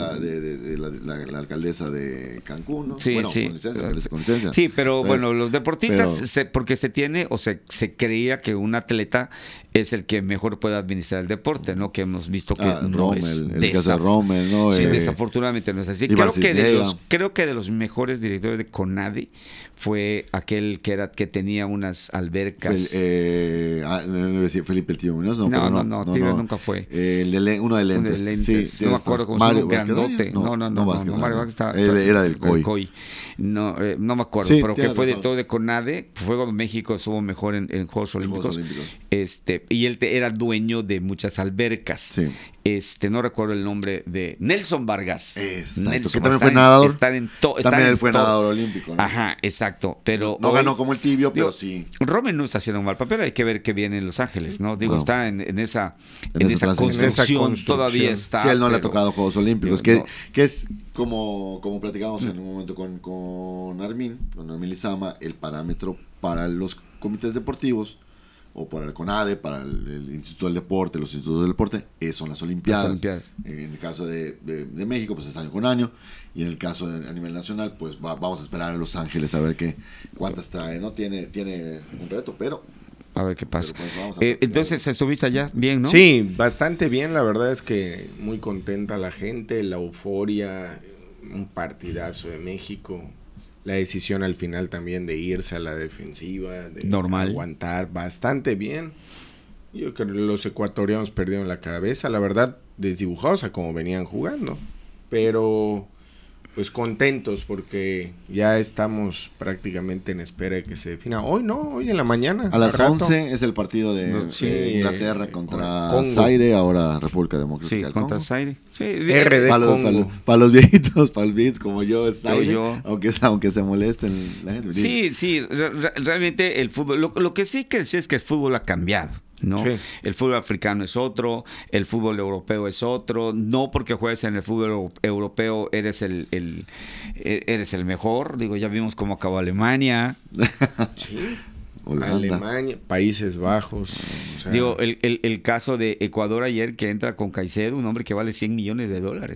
S3: la alcaldesa de Cancún, ¿no?
S2: Sí,
S3: bueno,
S2: sí.
S3: Con licencia.
S2: Sí, pero entonces, bueno, los deportistas, porque se tiene o se creía que un atleta es el que mejor puede administrar el deporte, ¿no? Que hemos visto que no
S3: Rommel,
S2: es.
S3: El caso de Rommel, ¿no?
S2: Sí, desafortunadamente no es así. Creo que de los mejores directores de CONADE fue aquel que tenía unas albercas.
S3: Felipe el Tío Muñoz,
S2: no, Tío nunca fue.
S3: Uno de lentes.
S2: Sí, no me acuerdo cómo se llama, grandote. No, Mario Vázquez estaba.
S3: Era del COI.
S2: No me acuerdo, pero que fue de todo de CONADE. Fue cuando México estuvo mejor en Juegos Olímpicos. Y él era dueño de muchas albercas.
S3: Sí.
S2: No recuerdo el nombre de Nelson Vargas.
S3: Exacto, que también fue nadador. También él fue nadador olímpico, ¿no?
S2: Ajá, exacto. Pero
S3: no ganó como el Tibio, pero sí.
S2: Rommel no está haciendo un mal papel, hay que ver qué viene en Los Ángeles, ¿no? Digo, está en esa construcción, todavía está.
S3: Sí, él no le ha tocado Juegos Olímpicos, que es como platicamos en un momento con Armin Lizama, el parámetro para los comités deportivos o para el CONADE, para el Instituto del Deporte, los institutos del deporte, son las Olimpiadas. En el caso de México, pues es año con año, y en el caso a nivel nacional, pues vamos a esperar a Los Ángeles a ver cuántas trae, ¿no? Tiene un reto, pero...
S2: A ver qué pasa. Entonces, ¿estuviste allá bien, no?
S11: Sí, bastante bien, la verdad es que muy contenta la gente, la euforia, un partidazo de México. La decisión al final también de irse a la defensiva, de aguantar bastante bien. Yo creo que los ecuatorianos perdieron la cabeza, la verdad, desdibujados a como venían jugando. Pero pues contentos porque ya estamos prácticamente en espera de que se defina. Hoy en la mañana.
S3: A las 11 es el partido de Inglaterra contra Zaire, ahora República Democrática del Congo.
S2: Contra Zaire. Sí,
S11: RD Congo.
S3: Para los viejitos, para los viejitos como yo, es Zaire, aunque se molesten la gente.
S2: Sí, realmente el fútbol, lo que sí que decir es que el fútbol ha cambiado, ¿no? Sí. El fútbol africano es otro, el fútbol europeo es otro. No porque juegues en el fútbol europeo eres el mejor. Digo, ya vimos cómo acabó Alemania.
S11: Sí. Alemania, Países Bajos. O sea,
S2: digo, el caso de Ecuador ayer, que entra con Caicedo, un hombre que vale $100 millones.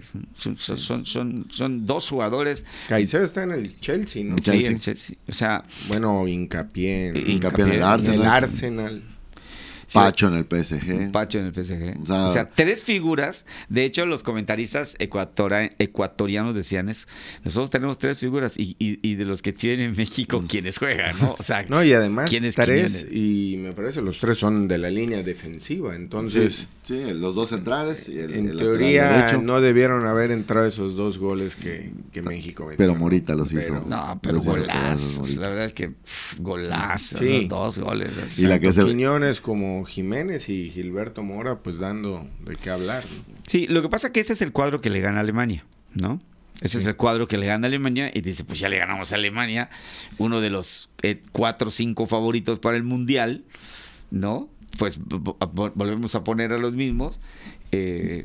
S2: Son dos jugadores.
S11: Caicedo está en el Chelsea, ¿no?
S2: Sí, el Chelsea. O sea,
S11: bueno, hincapié en
S3: el Arsenal.
S11: El Arsenal.
S3: Pacho en el PSG.
S2: Pacho en el PSG.
S3: O sea,
S2: 3 figuras. De hecho, los comentaristas ecuatorianos decían eso. Nosotros tenemos 3 figuras y de los que tiene México, ¿quiénes juegan? ¿No? O sea,
S11: no, y además
S2: 3,
S11: y me parece los 3 son de la línea defensiva. Entonces,
S3: sí, los 2 centrales y
S11: en teoría no debieron haber entrado esos 2 goles que México metió.
S3: Pero Morita los hizo.
S2: No, pero golazos. La verdad es que golazos,
S3: Sí.
S2: Los 2 goles.
S3: Y la que
S11: Quiñones como Jiménez y Gilberto Mora, pues dando de qué hablar, ¿no?
S2: Sí, lo que pasa es que ese es el cuadro que le gana a Alemania, ¿no? Ese es el cuadro que le gana a Alemania y dice, pues ya le ganamos a Alemania, uno de los 4 o 5 favoritos para el Mundial, ¿no? Pues volvemos a poner a los mismos.
S11: En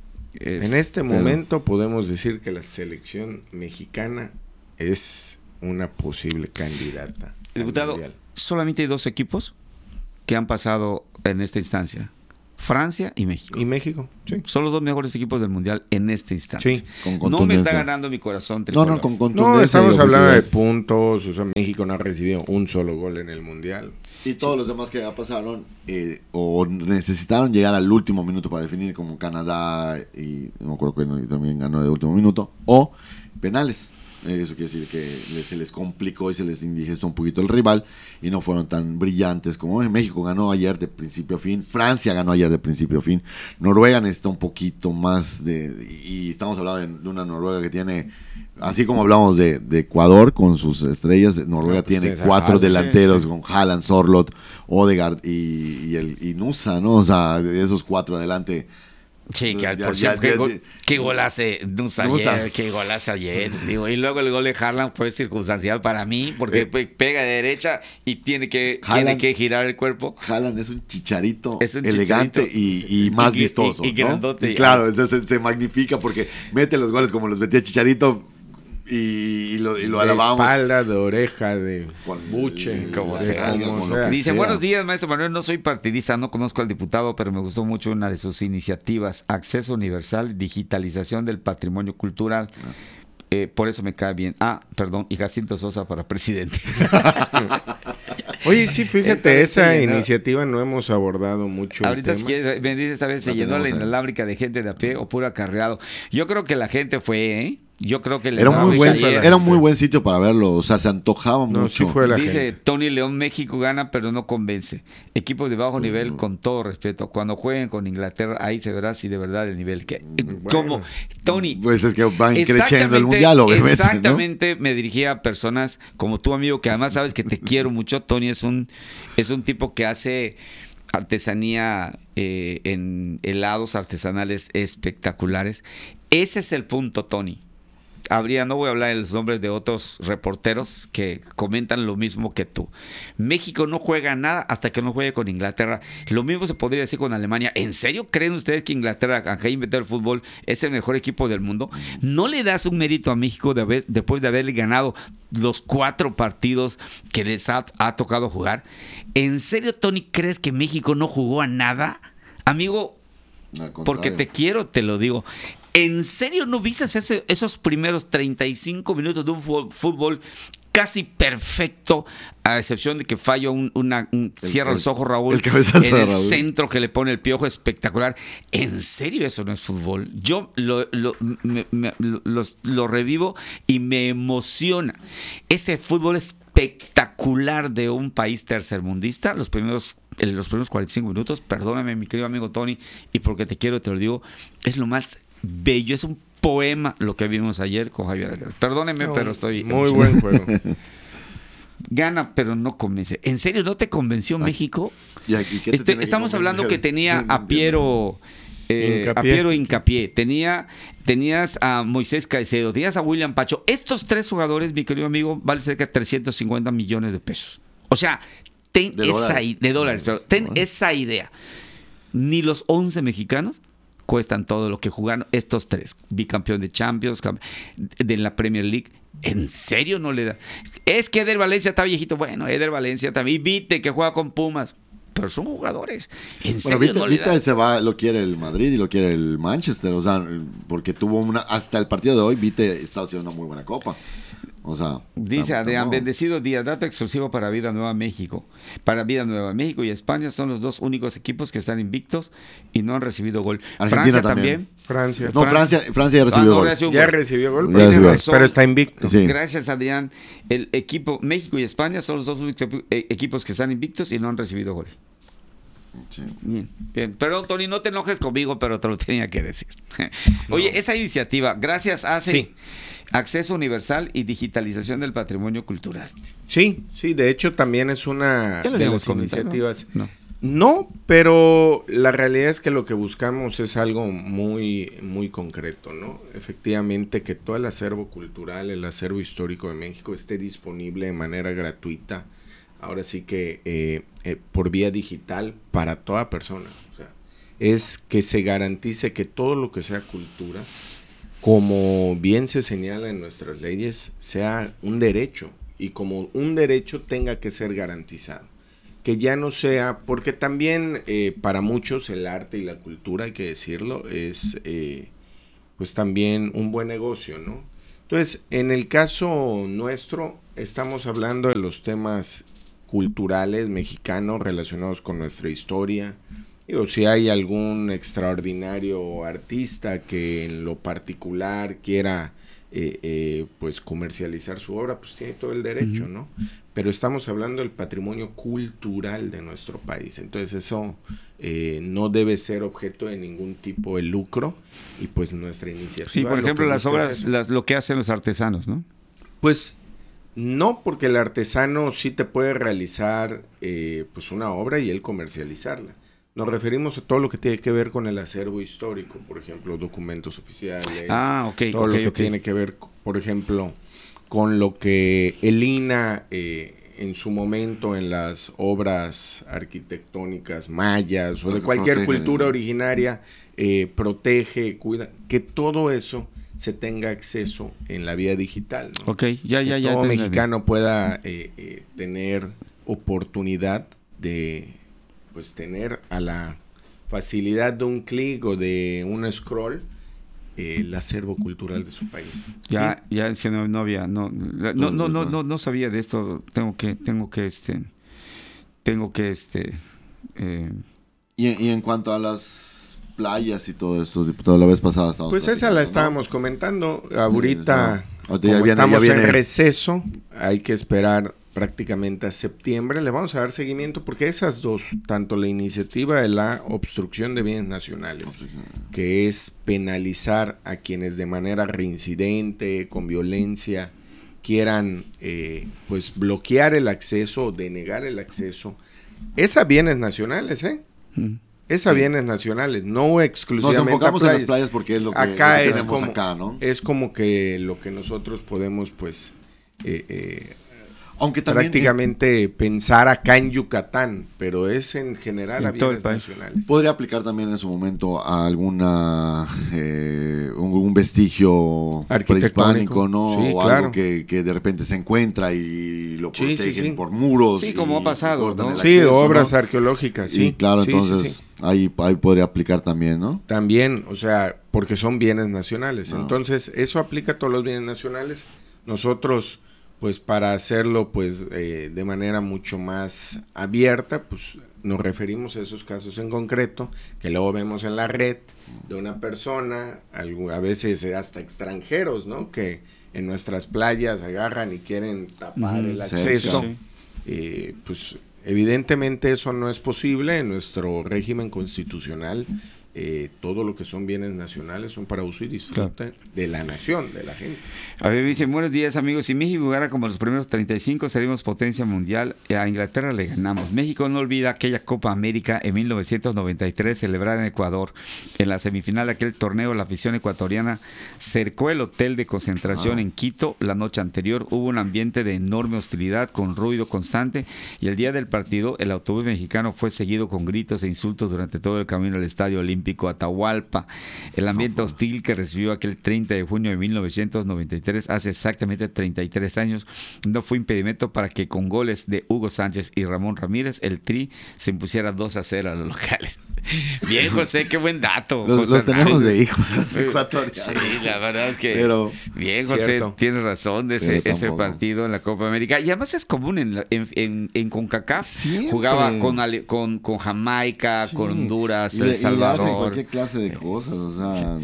S11: este momento podemos decir que la selección mexicana es una posible candidata.
S2: Diputado, solamente hay 2 equipos que han pasado en esta instancia. Francia y México.
S11: Y México, sí.
S2: Son los 2 mejores equipos del Mundial en este instante.
S11: Sí,
S2: no me está ganando mi corazón tricolor.
S3: No, con contundencia.
S11: No, estamos hablando de puntos. O sea, México no ha recibido un solo gol en el Mundial.
S3: Y todos los demás que ya pasaron o necesitaron llegar al último minuto para definir, como Canadá, y no me acuerdo que también ganó de último minuto, o penales. Eso quiere decir que se les complicó y se les indigestó un poquito el rival y no fueron tan brillantes como México ganó ayer de principio a fin, Francia ganó ayer de principio a fin, Noruega necesita un poquito más y estamos hablando de una Noruega que tiene, así como hablamos de Ecuador con sus estrellas, Noruega tiene 4 delanteros con Haaland, Sorloth, Odegaard y Nusa, ¿no? O sea, de esos 4 adelante.
S2: Sí, que por cierto, qué gol hace Nusa ayer, qué gol hace ayer. Digo, y luego el gol de Haaland fue circunstancial para mí, porque pega de derecha y tiene que girar el cuerpo.
S3: Haaland es un chicharito elegante y más vistoso.
S2: Y grandote.
S3: Y claro, entonces se magnifica porque mete los goles como los metía Chicharito. Y lo alabamos.
S11: De espalda, de oreja, de buche,
S2: como sea. Dice, buenos días, maestro Manuel, no soy partidista, no conozco al diputado, pero me gustó mucho una de sus iniciativas, acceso universal, digitalización del patrimonio cultural. Por eso me cae bien. Perdón, y Jacinto Sosa para presidente.
S11: Oye, sí, fíjate, esa iniciativa no hemos abordado mucho.
S2: Ahorita, si quieres, me dice esta vez, se llenó la inalámbrica de gente de a pie o puro acarreado. Yo creo que la gente fue, Yo creo que
S3: era un muy buen sitio para verlo, o sea, se antojaba mucho.
S11: Sí fue la
S2: Dice
S11: gente.
S2: Tony León, México gana, pero no convence. Equipos de bajo nivel, con todo respeto. Cuando jueguen con Inglaterra, ahí se verá si de verdad el nivel que... Como, Tony...
S3: Pues es que van creciendo el Mundial, obviamente.
S2: Exactamente, ¿no? Me dirigía a personas como tú, amigo, que además sabes que te quiero mucho. Tony es un tipo que hace artesanía en helados artesanales espectaculares. Ese es el punto, Tony. No voy a hablar de los nombres de otros reporteros que comentan lo mismo que tú. México no juega nada hasta que no juegue con Inglaterra. Lo mismo se podría decir con Alemania. ¿En serio creen ustedes que Inglaterra, aunque inventó el fútbol, es el mejor equipo del mundo? ¿No le das un mérito a México después de haberle ganado los 4 partidos que les ha tocado jugar? ¿En serio, Tony, crees que México no jugó a nada? Amigo, porque te quiero, te lo digo. ¿En serio no viste esos primeros 35 minutos de un fútbol casi perfecto, a excepción de que falla cierra los ojos Raúl, en el centro que le pone el Piojo, espectacular? ¿En serio eso no es fútbol? Yo lo revivo y me emociona. Ese fútbol espectacular de un país tercermundista, los primeros 45 minutos, perdóname mi querido amigo Tony, y porque te quiero te lo digo, es lo más bello, es un poema lo que vimos ayer con Javier Aguirre. Perdóneme, pero estoy...
S11: Muy buen juego.
S2: Gana, pero no convence. ¿En serio no te convenció México? Estamos hablando que tenía a Piero Hincapié, tenías a Moisés Caicedo, tenías a William Pacho. Estos 3 jugadores, mi querido amigo, valen cerca de 350 millones de pesos. O sea, ten esa idea. Ni los 11 mexicanos cuestan todo lo que jugaron estos 3. Bicampeón de Champions, de la Premier League. ¿En serio no le da? Es que Eder Valencia está viejito. Bueno, Eder Valencia también. Y Vite, que juega con Pumas. Pero son jugadores. ¿En serio no le da?
S3: Vite lo quiere el Madrid y lo quiere el Manchester. O sea, porque tuvo hasta el partido de hoy, Vite estaba haciendo una muy buena copa. O sea,
S2: dice Adrián, bendecido día, dato exclusivo para Vida Nueva México. Para Vida Nueva México y España son los dos únicos equipos que están invictos y no han recibido gol.
S3: Argentina
S2: Francia también.
S11: Francia.
S3: No, Francia ya recibió gol.
S11: Ya recibió gol,
S2: pero
S11: está invicto.
S3: Sí.
S2: Gracias, Adrián. El equipo México y España son los dos únicos equipos que están invictos y no han recibido gol.
S3: Sí.
S2: Bien. Perdón, Tony, no te enojes conmigo, pero te lo tenía que decir. Oye, esa iniciativa, gracias, hace acceso universal y digitalización del patrimonio cultural.
S11: Sí, de hecho también es una de las iniciativas.
S2: No,
S11: pero la realidad es que lo que buscamos es algo muy, muy concreto, ¿no? Efectivamente, que todo el acervo cultural, el acervo histórico de México esté disponible de manera gratuita. Ahora sí que por vía digital para toda persona. O sea, es que se garantice que todo lo que sea cultura, como bien se señala en nuestras leyes, sea un derecho. Y como un derecho tenga que ser garantizado. Que ya no sea, porque también para muchos el arte y la cultura, hay que decirlo, es pues también un buen negocio, ¿no? Entonces, en el caso nuestro, estamos hablando de los temas culturales mexicanos relacionados con nuestra historia. Digo, si hay algún extraordinario artista que en lo particular quiera pues comercializar su obra, pues tiene todo el derecho, ¿no? Pero estamos hablando del patrimonio cultural de nuestro país, entonces eso no debe ser objeto de ningún tipo de lucro, y pues nuestra iniciativa...
S2: Sí, por ejemplo, las obras, lo que hacen los artesanos, ¿no?
S11: Pues no, porque el artesano sí te puede realizar pues una obra y él comercializarla. Nos referimos a todo lo que tiene que ver con el acervo histórico, por ejemplo, documentos oficiales, todo lo que tiene que ver, por ejemplo, con lo que el INAH en su momento en las obras arquitectónicas mayas o de cualquier cultura originaria protege, cuida, que todo eso se tenga acceso en la vía digital, ¿no?
S2: Ok, ya.
S11: Todo mexicano pueda tener oportunidad de pues tener a la facilidad de un clic o de un scroll el acervo cultural de su país.
S2: Ya es que no había, no sabía de esto. Tengo que
S3: Y en cuanto a las playas y todo esto, diputado, la vez pasada estábamos
S11: pues esa la estábamos comentando. Ahorita
S3: ya
S11: estamos en receso, hay que esperar prácticamente a septiembre. Le vamos a dar seguimiento porque esas dos, tanto la iniciativa de la obstrucción de bienes nacionales, que es penalizar a quienes de manera reincidente, con violencia, quieran pues bloquear el acceso o denegar el acceso, es a bienes nacionales, es a bienes nacionales, no exclusivamente.
S3: Nos enfocamos en las playas porque es lo que,
S11: acá
S3: lo que
S11: es
S3: tenemos
S11: como,
S3: acá, ¿no?
S11: Es como que lo que nosotros podemos pues
S3: aunque también
S11: prácticamente pensar acá en Yucatán, pero es en general a bienes nacionales.
S3: Podría aplicar también en su momento a alguna un vestigio prehispánico, ¿no?
S11: Sí,
S3: o
S11: claro.
S3: algo que de repente se encuentra y lo protegen por muros.
S2: Sí, como ha pasado, ¿no?
S11: Sí, obras arqueológicas, sí.
S3: Y claro, entonces ahí podría aplicar también, ¿no?
S11: También, o sea, porque son bienes nacionales. Entonces, eso aplica a todos los bienes nacionales. Nosotros, pues para hacerlo pues de manera mucho más abierta, pues nos referimos a esos casos en concreto, que luego vemos en la red de una persona, a veces hasta extranjeros, ¿no? Que en nuestras playas agarran y quieren tapar el acceso. Pues evidentemente eso no es posible en nuestro régimen constitucional. Todo lo que son bienes nacionales son para uso y disfrute de la nación, de la gente.
S2: A ver, dicen, buenos días amigos, si México jugara como los primeros 35 seríamos potencia mundial, a Inglaterra le ganamos. México no olvida aquella Copa América en 1993 celebrada en Ecuador. En la semifinal de aquel torneo la afición ecuatoriana cercó el hotel de concentración en Quito la noche anterior. Hubo un ambiente de enorme hostilidad con ruido constante y el día del partido el autobús mexicano fue seguido con gritos e insultos durante todo el camino al Estadio Olímpico. Olímpico Atahualpa. El ambiente hostil que recibió aquel 30 de junio de 1993, hace exactamente 33 años, no fue impedimento para que con goles de Hugo Sánchez y Ramón Ramírez, el Tri se impusiera 2-0 a los locales. Bien, José, qué buen dato.
S3: Los tenemos de hijos los ecuatorianos.
S2: Sí, la verdad es que...
S3: Pero,
S2: bien, José,
S3: cierto.
S2: tienes razón de ese partido en la Copa América. Y además es común en CONCACAF.
S3: Siempre.
S2: Jugaba con Jamaica,
S3: Sí.
S2: con Honduras,
S3: Y
S2: El
S3: le hacen
S2: Salvador.
S3: cualquier clase de cosas, o sea,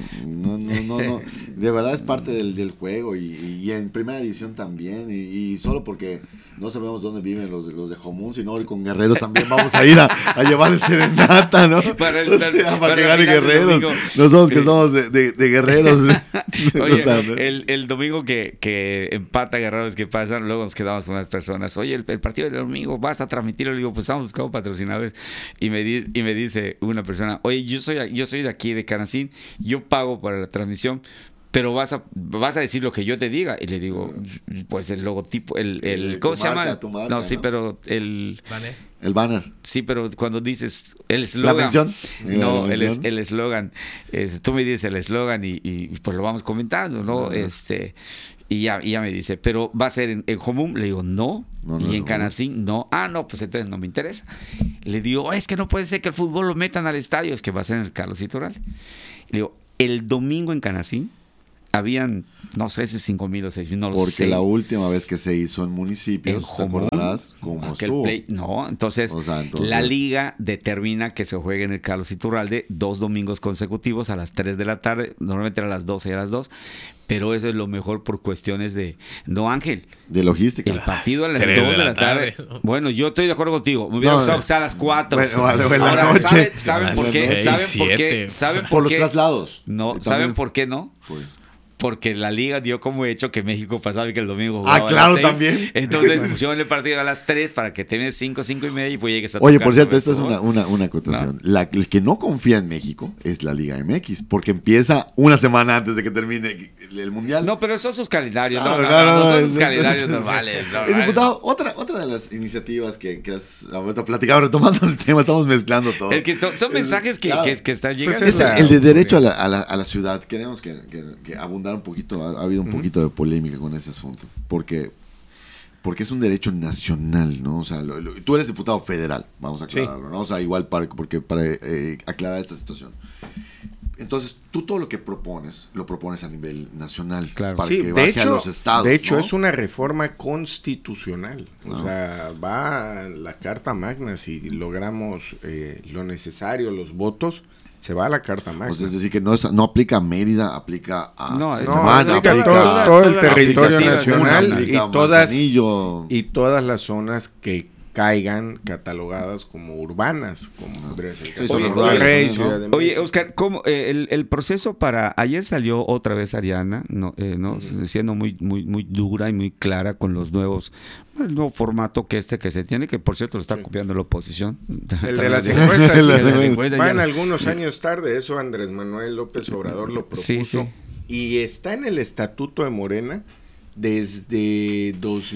S3: no. De verdad es parte del juego y en primera división también. Y solo porque no sabemos dónde viven los de Jomún, sino hoy con Guerreros también vamos a ir a llevar serenata, ¿no?
S2: Para
S3: que gane Guerreros. Nosotros que somos de Guerreros.
S2: Oye,
S3: O sea, ¿no?
S2: el domingo que empata Guerreros, que pasan, luego nos quedamos con unas personas. Oye, el partido del domingo, ¿vas a transmitirlo? Le digo, pues estamos buscando patrocinadores. Y me dice una persona, oye, yo soy de aquí, de Canacín, yo pago para la transmisión, pero vas a decir lo que yo te diga. Y le digo, pues el logotipo, ¿cómo se llama?
S3: Tu marca,
S2: no, sí,
S3: ¿no?
S2: Pero el
S3: banner.
S2: Sí, pero cuando dices el eslogan.
S3: ¿La mención?
S2: No,
S3: ¿La mención?
S2: el eslogan. Tú me dices el eslogan y pues lo vamos comentando, ¿no?
S3: Ajá.
S2: Y ya me dice, pero ¿va a ser en Jomún? Le digo, no. Y en Canacín, no. Ah, no, pues entonces no me interesa. Le digo, es que no puede ser que el fútbol lo metan al estadio, es que va a ser en el Carlos Iturralde. Le digo, el domingo en Canacín habían, no sé si 5,000 o 6,000, no lo sé.
S3: Porque la última vez que se hizo en municipios, ¿te acordarás cómo estuvo?
S2: No, entonces, la liga determina que se juegue en el Carlos Iturralde 2 domingos consecutivos a las 3 de la tarde, normalmente a las 12 y a las 2, pero eso es lo mejor por cuestiones de... No, Ángel.
S3: De logística.
S2: El partido a las 2 de la tarde. Bueno, yo estoy de acuerdo contigo. Me hubiera gustado que sea a las 4.
S3: Bueno,
S2: ahora,
S3: noche.
S2: ¿saben por qué? ¿Saben por
S3: los
S2: qué?
S3: traslados.
S2: No, ¿saben por qué no? Porque la liga dio como hecho que México pasaba y que el domingo
S3: jugaba
S2: claro,
S3: a las 6. También.
S2: Entonces pusieron el partido a las 3 para que tengas 5:30 y pues llegues a tu
S3: Oye,
S2: casa,
S3: por cierto,
S2: ¿ves?
S3: esto es una acotación. ¿No? El que no confía en México es la Liga MX, porque empieza una semana antes de que termine el Mundial.
S2: No, pero esos son sus calendarios.
S3: No,
S2: son sus calendarios normales.
S3: Diputado, otra de las iniciativas que has ahorita platicado, retomando el tema, estamos mezclando todo.
S2: Es que son mensajes que están llegando.
S3: Pues es el de derecho a la ciudad. Queremos que abundar un poquito. Ha habido un poquito de polémica con ese asunto. Porque es un derecho nacional, ¿no? O sea, tú eres diputado federal, vamos a aclararlo, ¿no? O sea, igual para aclarar esta situación. Entonces, tú todo lo que propones, lo propones a nivel nacional.
S11: Claro.
S3: Para
S11: sí,
S3: que baje a los estados.
S11: De hecho,
S3: ¿no?
S11: es una reforma constitucional. O sea, va la Carta Magna. Si logramos lo necesario, los votos, se va a la Carta Magna.
S3: Pues es decir, que no aplica a Mérida, aplica a
S11: aplica todo el territorio nacional y todas las zonas que caigan catalogadas como urbanas, como podría ser
S2: Oye, Oscar, ¿cómo, el proceso para ayer salió otra vez Ariana, siendo muy dura y muy clara con el nuevo formato que se tiene, que por cierto lo está copiando la oposición.
S11: El de las encuestas. Van algunos años tarde, eso Andrés Manuel López Obrador lo propuso y está en el estatuto de Morena desde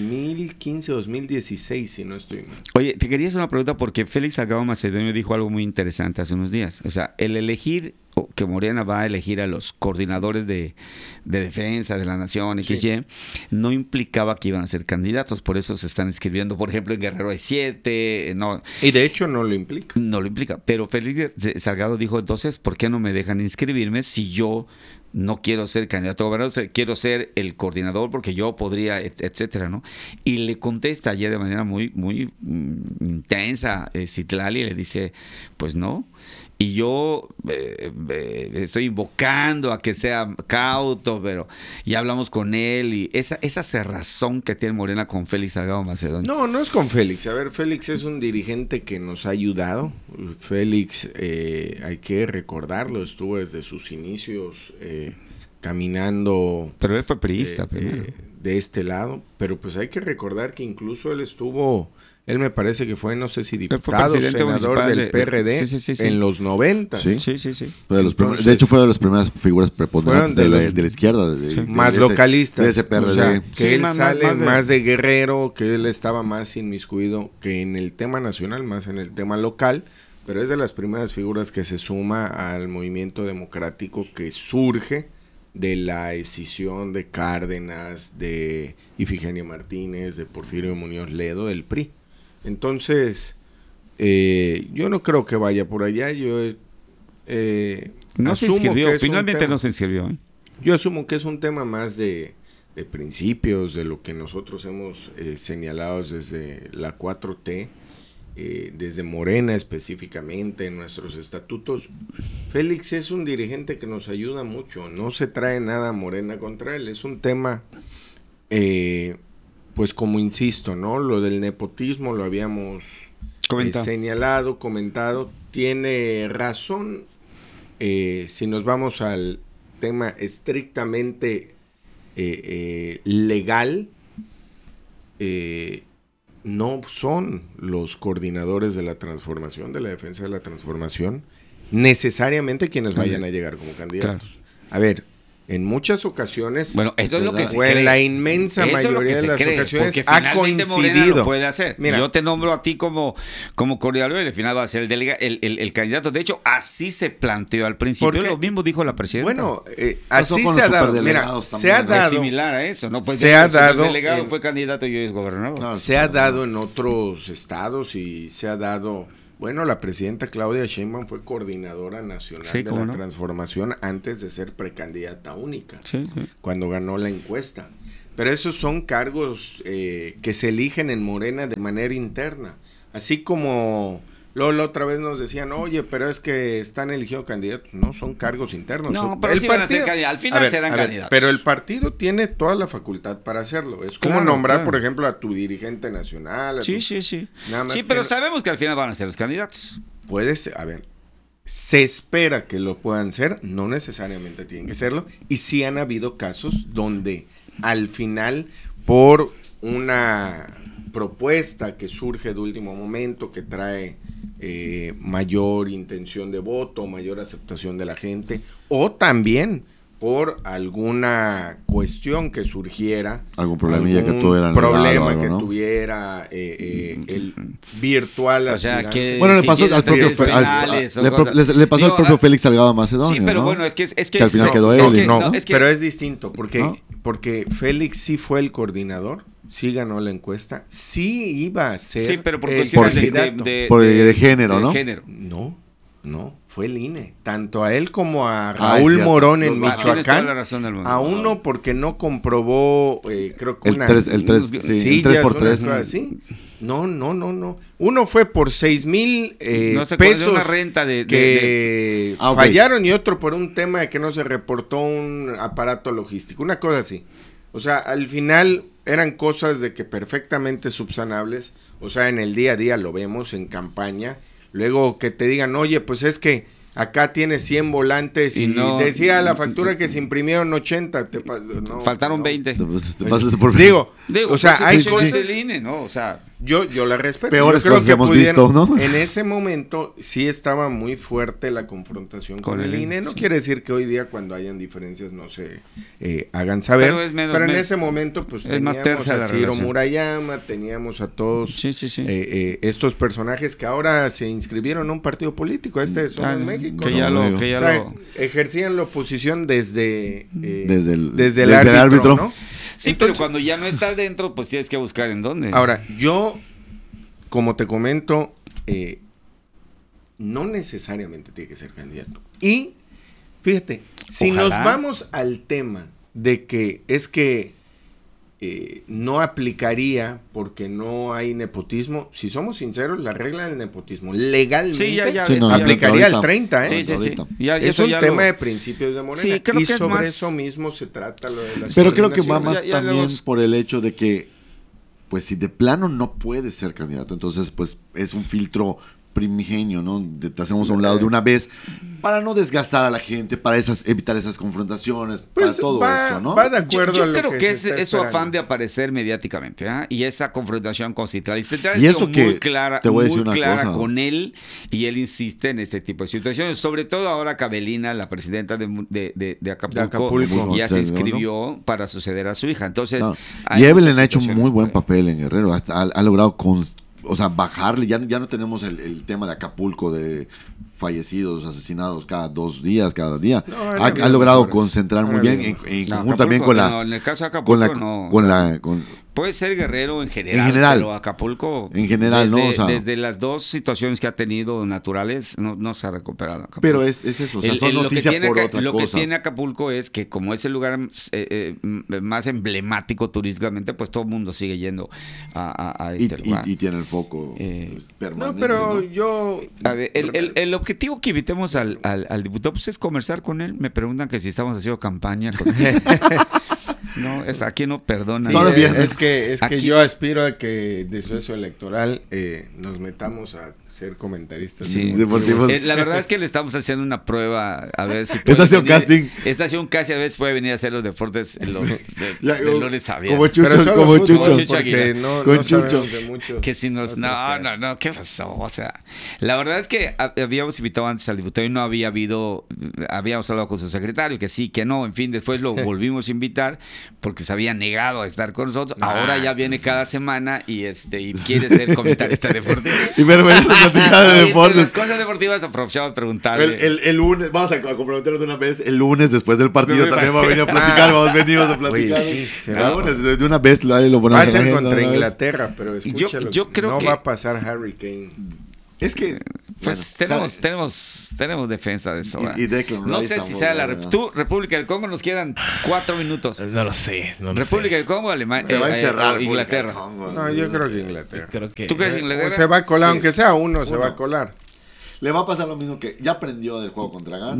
S11: 2015-2016, si no estoy mal.
S2: Oye, te quería hacer una pregunta porque Félix Salgado Macedonio dijo algo muy interesante hace unos días. O sea, el elegir, que Morena va a elegir a los coordinadores de defensa de la nación, no implicaba que iban a ser candidatos. Por eso se están inscribiendo, por ejemplo, en Guerrero hay 7. No.
S11: Y de hecho no lo implica.
S2: No lo implica. Pero Félix Salgado dijo, entonces, ¿por qué no me dejan inscribirme si yo no quiero ser candidato a gobernador, quiero ser el coordinador porque yo podría, etcétera, ¿no? Y le contesta ayer de manera muy intensa Citlali, le dice, pues no. Y yo estoy invocando a que sea cauto, pero ya hablamos con él y esa cerrazón que tiene Morena con Félix Salgado Macedonio.
S11: No es con Félix. A ver, Félix es un dirigente que nos ha ayudado. Félix, hay que recordarlo, estuvo desde sus inicios caminando.
S2: Pero él fue priista primero.
S11: De este lado. Pero pues hay que recordar que incluso él estuvo... Él me parece que fue, no sé si diputado, senador del PRD en los 90.
S3: Sí. De hecho, fue de las primeras figuras preponderantes de la izquierda.
S11: Más localistas.
S3: De ese PRD.
S11: O sea, que él sale más de Guerrero, que él estaba más inmiscuido que en el tema nacional, más en el tema local, pero es de las primeras figuras que se suma al movimiento democrático que surge de la escisión de Cárdenas, de Ifigenia Martínez, de Porfirio Muñoz Ledo, del PRI. Entonces, yo no creo que vaya por allá. Yo
S2: no se inscribió, finalmente no se inscribió.
S11: Yo asumo que es un tema más de principios, de lo que nosotros hemos señalado desde la 4T, desde Morena específicamente en nuestros estatutos. Félix es un dirigente que nos ayuda mucho, no se trae nada Morena contra él, es un tema, pues como insisto, ¿no? Lo del nepotismo lo habíamos señalado, comentado, tiene razón, si nos vamos al tema estrictamente legal, no son los coordinadores de la transformación, de la defensa de la transformación, necesariamente quienes vayan a llegar como candidatos. Claro. A ver, en muchas ocasiones,
S2: bueno, esto es lo que se
S11: cree. En la inmensa mayoría de las ocasiones ha coincidido.
S2: Lo puede hacer. Mira, yo te nombro a ti como coordinador y al final va a ser el candidato. De hecho, así se planteó al principio. Lo mismo dijo la presidenta.
S11: Bueno, así se ha dado. Mira, se ha dado.
S2: Es similar a eso, ¿no? Pues
S11: se ha dado.
S2: El delegado fue candidato y hoy es gobernador.
S11: No, se ha dado en otros estados y se ha dado. Bueno, la presidenta Claudia Sheinbaum fue coordinadora nacional de la transformación antes de ser precandidata única, cuando ganó la encuesta. Pero esos son cargos que se eligen en Morena de manera interna. Así como la otra vez nos decían, oye, pero es que están eligiendo candidatos. No, son cargos internos.
S2: No, pero sí van a ser candidatos. Al final serán candidatos.
S11: Pero el partido tiene toda la facultad para hacerlo. Es como nombrar, por ejemplo, a tu dirigente nacional.
S2: Sí. Pero sabemos que al final van a ser los candidatos.
S11: Se espera que lo puedan ser, no necesariamente tienen que serlo. Y sí han habido casos donde al final, por una propuesta que surge de último momento, que trae mayor intención de voto, mayor aceptación de la gente, o también por alguna cuestión que surgiera,
S3: algún problemilla que tuviera,
S11: tuviera el virtual,
S2: o sea, que
S3: bueno, le pasó al propio le pasó al propio Félix Salgado Macedonio.
S2: Sí, pero
S3: ¿no?
S2: Bueno, es que
S3: al final quedó él.
S11: Pero es distinto porque Félix sí fue el coordinador. Sí ganó la encuesta, sí iba a ser.
S2: Sí, pero por
S3: de género, ¿no?
S11: No, fue el INE. Tanto a él como a Raúl Morón en Michoacán. A uno porque no comprobó, creo que unas
S3: el 3x3.
S11: Así. No. Uno fue por 6,000 pesos
S2: una renta
S11: que fallaron y otro por un tema de que no se reportó un aparato logístico. Una cosa así. O sea, al final eran cosas de que perfectamente subsanables, o sea, en el día a día lo vemos en campaña, luego que te digan, oye, pues es que acá tienes 100 volantes y decía la factura que se imprimieron 80,
S2: faltaron 20.
S11: O sea, hay cosas
S2: del INE, ¿no? O sea,
S11: yo la respeto.
S3: Peores cosas que hemos visto, ¿no?
S11: En ese momento sí estaba muy fuerte la confrontación con el INE. No quiere decir que hoy día cuando hayan diferencias no se hagan saber. Pero en ese momento pues teníamos a Ciro Murayama, teníamos a todos estos personajes que ahora se inscribieron a un partido político. Somos México. Ejercían la oposición desde el árbitro, ¿no?
S2: Sí, entonces, pero cuando ya no estás dentro, pues tienes que buscar en dónde.
S11: Ahora, yo, como te comento, no necesariamente tiene que ser candidato. Y, fíjate, si nos vamos al tema de que es que no aplicaría porque no hay nepotismo, si somos sinceros, la regla del nepotismo legalmente aplicaría al 30,
S2: ¿eh? Sí.
S11: Es un tema de principios de Morena.
S2: Sí, creo
S11: y
S2: que
S11: sobre eso mismo se trata lo de las
S3: Pero creo que va más también por el hecho de que, pues si de plano no puedes ser candidato, entonces pues es un filtro primigenio, ¿no? Te hacemos a un lado de una vez para no desgastar a la gente, para evitar esas confrontaciones, pues para todo eso, ¿no?
S11: Va de acuerdo
S2: yo
S11: a lo
S2: creo que es su afán de aparecer mediáticamente, ¿eh? Y esa confrontación con Citlali.
S3: Y eso que
S2: muy clara,
S3: te voy a decir una cosa
S2: con él, y él insiste en este tipo de situaciones, sobre todo ahora Cabelina, la presidenta de Acapulco, ya se inscribió para suceder a su hija. Entonces,
S3: y Evelyn ha hecho un muy buen papel en Guerrero, ha logrado o sea, bajarle, ya no tenemos el tema de Acapulco de fallecidos, asesinados cada 2 días, cada día. No, ha logrado concentrar muy bien en conjunto también con la...
S2: No, en el caso de Acapulco puede ser Guerrero en general, pero Acapulco...
S3: En general,
S2: desde,
S3: ¿no? O sea,
S2: desde las 2 situaciones que ha tenido naturales, no se ha recuperado Acapulco.
S3: Pero es eso, o sea, son noticias por otra cosa.
S2: Lo que tiene Acapulco es que como es el lugar más emblemático turísticamente, pues todo el mundo sigue yendo a este lugar.
S3: Y tiene el foco permanente.
S11: No, pero yo...
S2: A ver, el objetivo que invitemos al diputado pues, es conversar con él. Me preguntan que si estamos haciendo campaña con él. No, aquí no perdona.
S11: Sí, es que yo aspiro a que después electoral nos metamos a ser comentaristas
S3: deportivos.
S2: La verdad es que le estamos haciendo una prueba a ver si
S3: puede estación casting.
S2: Estación casting a ver si puede venir a hacer los deportes de lunes a viernes.
S3: Como Chucho,
S11: porque no sabemos de mucho.
S2: Que si nos no, ¿qué pasó? O sea, la verdad es que habíamos invitado antes al diputado y no había habido, habíamos hablado con su secretario que sí, que no, en fin, después lo volvimos a invitar porque se había negado a estar con nosotros. Ahora ya viene cada semana y quiere ser comentarista deportivo.
S3: Y pero de
S2: las cosas deportivas aprovechamos a preguntarle.
S3: El lunes, vamos a comprometernos de una vez, el lunes después del partido también va a venir a platicar, venimos a platicar.
S11: Sí,
S3: el lunes de una vez lo ponemos.
S11: Va a ser contra Inglaterra, pero escúchalo,
S2: yo creo
S11: no
S2: que
S11: va a pasar Harry Kane.
S3: Es que
S2: pues tenemos defensa de eso.
S3: Y Declan
S2: no
S3: Rice
S2: sé si sea tú, República del Congo, nos quedan 4 minutos.
S4: No lo sé.
S2: República del Congo, Alemania,
S3: se va a encerrar
S2: Inglaterra.
S11: No, yo creo que Inglaterra.
S2: ¿Tú crees que Inglaterra?
S11: Se va a colar, aunque sea uno, se va a colar.
S3: Le va a pasar lo mismo que ya aprendió del juego contra Ghana.